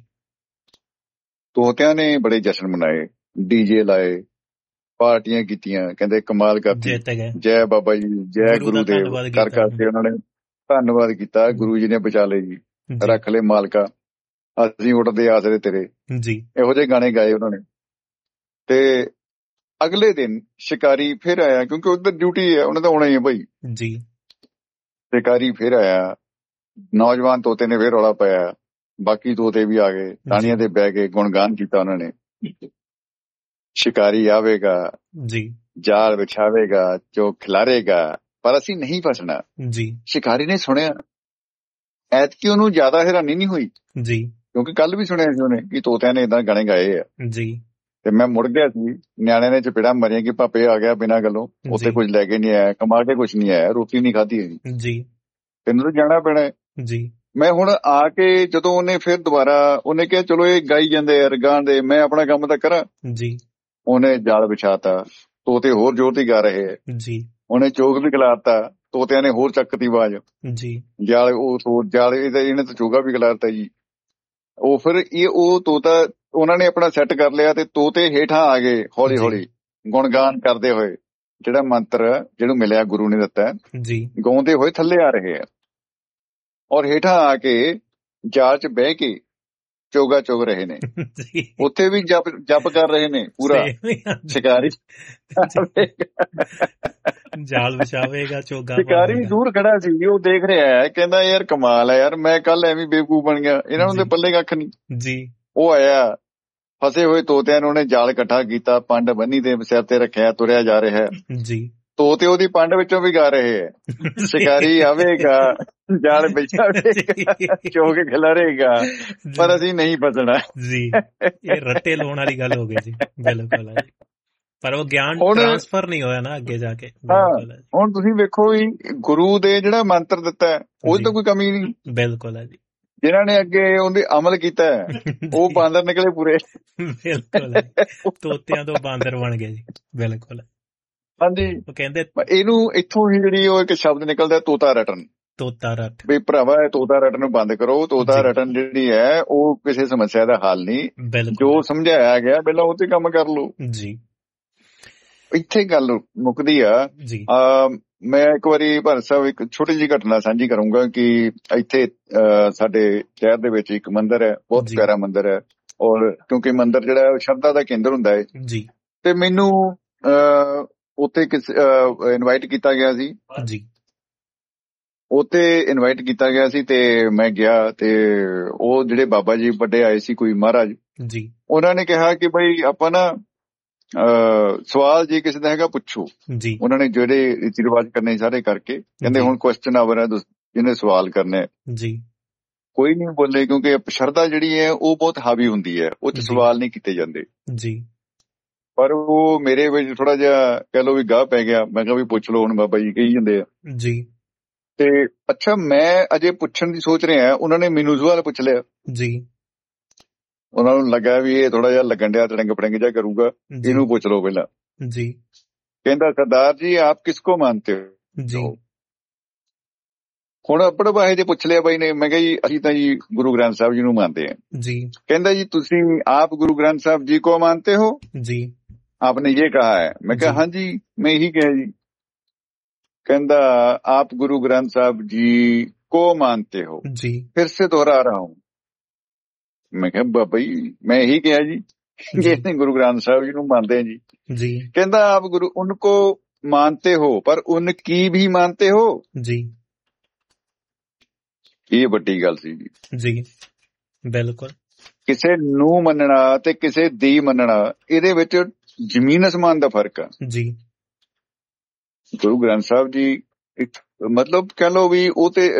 ਤੋਤਿਆਂ ਨੇ ਬੜੇ ਜਸ਼ਨ ਮਨਾਏ ਡੀਜੇ ਲਾਏ ਪਾਰਟੀਆਂ ਕੀਤੀਆਂ ਕਹਿੰਦੇ ਕਮਾਲ ਕਰਤੀ ਜਿੱਤ ਗਏ ਜੈ ਬਾਬਾ ਜੀ ਜੈ ਗੁਰੂ ਦਾ ਗੁਰੂ ਦੇਵ ਧੰਨਵਾਦ ਕਰ ਕੀਤਾ। ਕਰਕੇ ਉਹਨਾਂ ਨੇ ਧੰਨਵਾਦ ਕੀਤਾ ਗੁਰੂ ਜੀ ਨੇ ਬਚਾ ਲਏ ਜੀ ਜੀ ਰੱਖ ਲਏ ਮਾਲਕਾ ਅਸੀਂ ਉੱਡਦੇ ਆਸਰੇ ਤੇਰੇ ਜੀ ਇਹੋ ਜਿਹੇ ਗਾਣੇ ਗਾਏ ਉਹਨਾਂ ਨੇ। ਤੇ ਅਗਲੇ ਦਿਨ ਸ਼ਿਕਾਰੀ ਫਿਰ ਆਇਆ ਕਿਉਂਕਿ ਉਧਰ ਡਿਊਟੀ ਹੈ ਉਹਨੇ ਤਾਂ ਆਉਣਾ ਹੀ ਹੈ ਭਾਈ। ਜੀ ਸ਼ਿਕਾਰੀ ਫਿਰ ਆਇਆ ਨੌਜਵਾਨ ਤੋਤੇ ਨੇ ਫਿਰ ਰੌਲਾ ਪਾਇਆ ਬਾਕੀ ਤੋਤੇ ਵੀ ਆ ਗਏ ਟਾਹਣੀਆਂ ਤੇ ਬਹਿ ਕੇ ਗੁਣਗਾਨ ਕੀਤਾ ਉਹਨਾਂ ਨੇ ਸ਼ਿਕਾਰੀ ਆਵੇਗਾ ਜੀ ਜਾਲ ਵਿਛਾਵੇਗਾ ਚੋਗ ਖਿਲਾਰੇਗਾ ਪਰ ਅਸੀਂ ਨਹੀਂ ਫਸਣਾ। ਜੀ ਸ਼ਿਕਾਰੀ ਨੇ ਸੁਣਿਆ ਐਤਕੀ ਉਹਨੂੰ ਜ਼ਿਆਦਾ ਹੈਰਾਨੀ ਨਹੀਂ ਹੋਈ ਜੀ ਕਿਉਂਕਿ ਕੱਲ ਵੀ ਸੁਣਿਆ ਸੀ ਉਹਨੇ ਕਿ ਤੋਤਿਆਂ ਨੇ ਏਦਾਂ ਗਾਣੇ ਗਾਏ ਆ। ਜੀ ਤੇ ਮੈਂ ਮੁੜ ਗਿਆ ਸੀ ਨਿਆਣੇ ਨੇ ਚਪੇੜਾ ਮਾਰੀਆਂ ਕਿ ਪਾਪੇ ਆ ਗਿਆ ਬਿਨਾਂ ਗੱਲੋਂ ਉੱਥੇ ਜੀ ਕੁਝ ਲੈ ਕੇ ਨਹੀਂ ਆਇਆ ਕਮਾ ਕੇ ਕੁਝ ਨਹੀਂ ਆਇਆ ਰੋਟੀ ਨਹੀਂ ਖਾਧੀ ਹੈਗੀ ਜੀ ਤੈਨੂੰ ਤਾਂ ਜਾਣਾ ਪੈਣਾ ਹੈ। ਜੀ ਮੈਂ ਹੁਣ ਆ ਕੇ ਜਦੋਂ ਉਹਨੇ ਫਿਰ ਦੁਬਾਰਾ ਉਹਨੇ ਕਿਹਾ ਚਲੋ ਇਹ ਗਾਈ ਜਾਂਦੇ ਯਾਰ ਗਾਣ ਦੇ ਮੈਂ ਆਪਣਾ ਕੰਮ ਤਾਂ ਕਰਾਂ। ਜੀ ਉਹਨੇ ਜਾਲ ਵਿਛਾਤਾ ਤੋਤੇ ਹੋਰ ਜ਼ੋਰ ਦੀ ਗਾ ਰਹੇ ਹੈ ਜੀ ਉਹਨੇ ਚੋਗ ਵੀ ਖਿਲਾਰਤਾ ਤੋਤਿਆਂ ਨੇ ਹੋਰ ਚੱਕਤੀ ਆਵਾਜ਼ ਜੀ ਜਾਲ ਉਹ ਤੋ ਜਾਲ ਇਹਦਾ ਇਹਨੇ ਤਾਂ ਚੋਗਾ ਵੀ ਖਿਲਾਰਤਾ ਜੀ। ਉਹ ਫਿਰ ਇਹ ਉਹ ਤੋਤਾ ਉਹਨਾਂ ਨੇ ਆਪਣਾ ਸੈੱਟ ਕਰ ਲਿਆ ਤੇ ਤੋਤੇ ਹੇਠਾਂ ਆ ਗਏ ਹੌਲੀ ਜੀ ਹੌਲੀ ਗੁਣਗਾਨ ਕਰਦੇ ਹੋਏ ਜਿਹੜਾ ਮੰਤਰ ਜਿਹਨੂੰ ਮਿਲਿਆ ਗੁਰੂ ਨੇ ਦਿੱਤਾ ਜੀ ਗਾਉਂਦੇ ਹੋਏ ਥੱਲੇ ਆ ਰਹੇ ਆ ਔਰ ਹੇਠਾਂ ਆ ਕੇ ਜਾਲ 'ਚ ਬਹਿ ਕੇ ਚੋਗਾ ਚੋਗ ਰਹੇ ਨੇ ਜੀ ਉੱਥੇ ਵੀ ਜਪ ਜਪ ਕਰ ਰਹੇ ਨੇ ਪੂਰਾ ਸ਼ਿਕਾਰੀ ਜਾਲ ਵਿਛਾਵੇਗਾ ਚੋਗਾ ਸ਼ਿਕਾਰੀ ਦੂਰ ਖੜਾ ਸੀ ਉਹ ਦੇਖ ਰਿਹਾ ਹੈ ਕਹਿੰਦਾ ਯਾਰ ਕਮਾਲ ਹੈ ਯਾਰ ਮੈਂ ਕੱਲ ਐਵੇਂ ਬੇਵਕੂਫ ਬਣ ਗਿਆ ਇਹਨਾਂ ਨੂੰ ਤੇ ਪੱਲੇ ਕੱਖ ਨਹੀਂ। ਜੀ ਉਹ ਆਇਆ ਫਸੇ ਹੋਏ ਤੋਤਿਆਂ ਨੂੰ ਉਹਨੇ ਜਾਲ ਇਕੱਠਾ ਕੀਤਾ ਪੰਡ ਬੰਨੀ ਦੇ ਸਿਰ ਤੇ ਰੱਖਿਆ ਤੁਰਿਆ ਜਾ ਰਿਹਾ ਹੈ ਜੀ ਤੋਤੇ ਉਹਦੀ ਪੰਡ ਵਿੱਚੋਂ ਵੀ ਗਾ ਰਹੇ ਹੈ ਸ਼ਿਕਾਰੀ ਆਵੇਗਾ ਜਾਲ ਵਿਛਾਵੇਗਾ ਚੋਗ ਖਿਲਾਰੇਗਾ ਪਰ ਅਸੀਂ ਨਹੀਂ ਫਸਣਾ। ਜੀ ਇਹ ਰੱਟੇ ਲਾਉਣ ਵਾਲੀ ਗੱਲ ਹੋ ਗਈ ਜੀ ਬਿਲਕੁਲ ਪਰ ਉਹ ਗਿਆਨ ਟ੍ਰਾਂਸਫਰ ਨਹੀਂ ਹੋਇਆ ਨਾ ਅੱਗੇ ਜਾ ਕੇ। ਹਾਂ ਹੁਣ ਤੁਸੀਂ ਵੇਖੋ ਵੀ ਗੁਰੂ ਦੇ ਜਿਹੜਾ ਮੰਤਰ ਦਿੱਤਾ ਉਹਦੀ ਤਾਂ ਕੋਈ ਕਮੀ ਨਹੀਂ ਬਿਲਕੁਲ ਹੈ ਜੀ ਜਿਨ੍ਹਾਂ ਨੇ ਅੱਗੇ ਉਹਦੇ ਅਮਲ ਕੀਤਾ ਉਹ ਬਾਂਦਰ ਨਿਕਲੇ ਪੂਰੇ। ਬਿਲਕੁਲ ਤੋਤਿਆਂ ਤੋਂ ਬਾਂਦਰ ਬਣ ਗਏ ਜੀ ਬਿਲਕੁਲ ਹਾਂਜੀ। ਉਹ ਕਹਿੰਦੇ ਇਹਨੂੰ ਇੱਥੋਂ ਹੀ ਜਿਹੜੀ ਉਹ ਇੱਕ ਸ਼ਬਦ ਨਿਕਲਦਾ ਤੋਤਾ ਰਟਨ ਤੋਤਾ ਰਟ ਵੀ ਭਰਾਵਾ ਤੋਤਾ ਰਟਨ ਨੂੰ ਬੰਦ ਕਰੋ। ਤੋਤਾ ਰਟਨ ਜਿਹੜੀ ਹੈ ਉਹ ਕਿਸੇ ਸਮੱਸਿਆ ਦਾ ਹੱਲ ਨਹੀਂ ਜੋ ਸਮਝਾਇਆ ਗਿਆ ਪਹਿਲਾਂ ਉਹ ਤੇ ਕੰਮ ਕਰ ਲਓ ਜੀ। ਇੱਥੇ ਗੱਲ ਮੁੱਕਦੀ ਆ। ਮੈਂ ਇੱਕ ਵਾਰੀ ਭਾਰਤ ਸਾਹਿਬ ਇੱਕ ਛੋਟੀ ਜਿਹੀ ਘਟਨਾ ਸਾਂਝੀ ਕਰੂੰਗਾ ਕਿ ਇੱਥੇ ਸਾਡੇ ਸ਼ਹਿਰ ਦੇ ਵਿੱਚ ਇੱਕ ਮੰਦਿਰ ਹੈ ਬਹੁਤ ਪਿਆਰਾ ਮੰਦਿਰ ਹੈ ਔਰ ਕਿਉਂਕਿ ਮੰਦਿਰ ਜਿਹੜਾ ਸ਼ਰਧਾ ਦਾ ਕੇਂਦਰ ਹੁੰਦਾ ਹੈ ਜੀ ਤੇ ਮੈਨੂੰ ਉੱਥੇ ਕਿਸ ਇਨਵਾਈਟ ਕੀਤਾ ਗਿਆ ਸੀ ਜੀ ਉੱਥੇ ਇਨਵਾਈਟ ਕੀਤਾ ਗਿਆ ਸੀ ਤੇ ਮੈਂ ਗਿਆ ਤੇ ਉਹ ਜਿਹੜੇ ਬਾਬਾ ਜੀ ਵੱਡੇ ਆਏ ਸੀ ਕੋਈ ਮਹਾਰਾਜ ਜੀ ਉਹਨਾਂ ਨੇ ਕਿਹਾ ਕਿ ਬਈ ਆਪਾਂ ਨਾ ਸਵਾਲ ਜੇ ਕਿਸੇ ਦਾ ਹੈਗਾ ਪੁੱਛੋ ਜੀ। ਉਹਨਾਂ ਨੇ ਜਿਹੜੇ ਰੀਤੀ ਰਿਵਾਜ ਕਰਨੇ ਸਾਰੇ ਕਰਕੇ ਕਹਿੰਦੇ ਹੁਣ ਕੁਐਸਚਨ ਆਵਰ ਹੈ ਜਿਹਨੇ ਸਵਾਲ ਕਰਨੇ ਜੀ ਕੋਈ ਨਹੀਂ ਬੋਲੇ ਕਿਉਂਕਿ ਸ਼ਰਧਾ ਜਿਹੜੀ ਹੈ ਉਹ ਬਹੁਤ ਹਾਵੀ ਹੁੰਦੀ ਹੈ ਉਹ 'ਚ ਸਵਾਲ ਨਹੀਂ ਕੀਤੇ ਜਾਂਦੇ ਜੀ। ਪਰ ਉਹ ਮੇਰੇ ਵਿੱਚ ਥੋੜਾ ਜਿਹਾ ਕਹਿ ਲਓ ਵੀ ਗਾਹ ਪੈ ਗਿਆ ਮੈਂ ਕਿਹਾ ਵੀ ਪੁੱਛ ਲਓ ਹੁਣ ਬਾਬਾ ਜੀ ਕਹੀ ਜਾਂਦੇ ਆ ਜੀ ਤੇ ਅੱਛਾ ਮੈਂ ਅਜੇ ਪੁੱਛਣ ਦੀ ਸੋਚ ਰਿਹਾ ਉਹਨਾਂ ਨੇ ਮੈਨੂੰ ਸਵਾਲ ਪੁੱਛ ਲਿਆ ਜੀ। ਉਹਨਾਂ ਨੂੰ ਲੱਗਾ ਵੀ ਇਹ ਥੋੜਾ ਜਿਹਾ ਲੱਗਣ ਡਿਆ ਟੜੰਗ ਪੜੰਗ ਜਿਹਾ ਕਰੂਗਾ ਇਹਨੂੰ ਪੁੱਛ ਲਓ ਪਹਿਲਾਂ ਜੀ। ਕਹਿੰਦਾ ਸਰਦਾਰ ਜੀ ਆਪ ਕਿਸਕੋ ਮਾਨਤੇ ਹੋ ਜੀ ਹੁਣ ਆਪਣਾ ਬਾਹੇ ਜੇ ਪੁੱਛ ਲਿਆ ਬਾਈ ਨੇ। ਮੈਂ ਕਿਹਾ ਜੀ ਅਸੀਂ ਤਾਂ ਜੀ ਗੁਰੂ ਗ੍ਰੰਥ ਸਾਹਿਬ ਜੀ ਨੂੰ ਮੰਨਦੇ ਹਾਂ। जी ਕਹਿੰਦਾ ਜੀ ਤੁਸੀਂ ਆਪ ਗੁਰੂ ਗ੍ਰੰਥ ਸਾਹਿਬ ਜੀ को मानते हो? जी आपने ये कहा है। मैं कहा जी हाँ जी मैं यही कहा जी। कहता आप गुरु ग्रंथ साहब जी को मानते हो? जी फिर से दोहरा रहा हूं। मैं कहा बाबा जी मैं यही कहा जी जी ये गुरु ग्रंथ साहब जी ਨੂੰ ਮੰਨਦੇ हैं जी। जी कहता आप गुरु उनको मानते हो पर उनकी भी मानते हो? जी ਇਹ ਵੱਡੀ ਗੱਲ ਸੀ ਜੀ। जी बिल्कुल ਕਿਸੇ ਨੂੰ ਮੰਨਣਾ ਤੇ ਕਿਸੇ ਦੀ ਮੰਨਣਾ ਇਹਦੇ ਵਿੱਚ ਜ਼ਮੀਨ ਅਸਮਾਨ ਦਾ ਫਰਕ ਆ। जी ਗੁਰੂ ਗ੍ਰੰਥ ਸਾਹਿਬ ਜੀ ਇੱਕ ਮਤਲਬ ਕਹਿ ਲਓ ਵੀ ਉਹ ਤੇ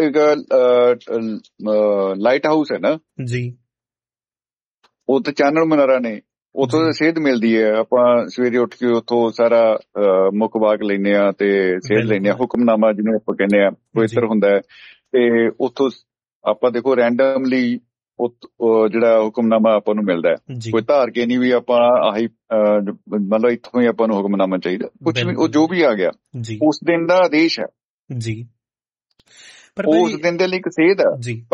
ਲਾਈਟ ਹਾਊਸ ਹੈ ਨਾ जी ਉਹ ਤੇ ਚਾਨਣ ਮਨਾਰਾ ਨੇ। ਉੱਥੋਂ जी ਤਾਂ ਸੇਧ ਮਿਲਦੀ ਹੈ। ਆਪਾਂ ਸਵੇਰੇ ਉੱਠ ਕੇ ਉੱਥੋਂ ਸਾਰਾ ਮੁੱਖ ਵਾਕ ਲੈਂਦੇ ਆ ਤੇ ਸੇਧ ਲੈਂਦੇ ਆ। बिल्कुल ਹੁਕਮਨਾਮਾ ਜਿਹਨੂੰ ਆਪਾਂ ਕਹਿੰਦੇ ਆ जी ਪਵਿੱਤਰ ਹੁੰਦਾ ਹੈ ਤੇ ਉੱਥੋਂ ਆਪਾਂ ਦੇਖੋ ਰੈਂਡਮਲੀ ਜਿਹੜਾ ਹੁਕਮਨਾਮਾ ਆਪਾਂ ਨੂੰ ਮਿਲਦਾ ਹੈ। जी ਕੋਈ ਧਾਰ ਕੇ ਨਹੀਂ ਵੀ ਆਪਾਂ ਆਹੀ ਮਤਲਬ ਇੱਥੋਂ ਹੀ ਆਪਾਂ ਨੂੰ ਹੁਕਮਨਾਮਾ ਚਾਹੀਦਾ ਕੁਛ ਵੀ। ਉਹ बिल्कुल ਜੋ जी ਵੀ ਆ ਗਿਆ जी ਉਸ ਦਿਨ ਦਾ ਆਦੇਸ਼ ਹੈ। जी पर ਉਹ भाई ਉਸ ਦਿਨ ਦੇ ਲਈ ਇੱਕ ਸੇਧ ਆ। जी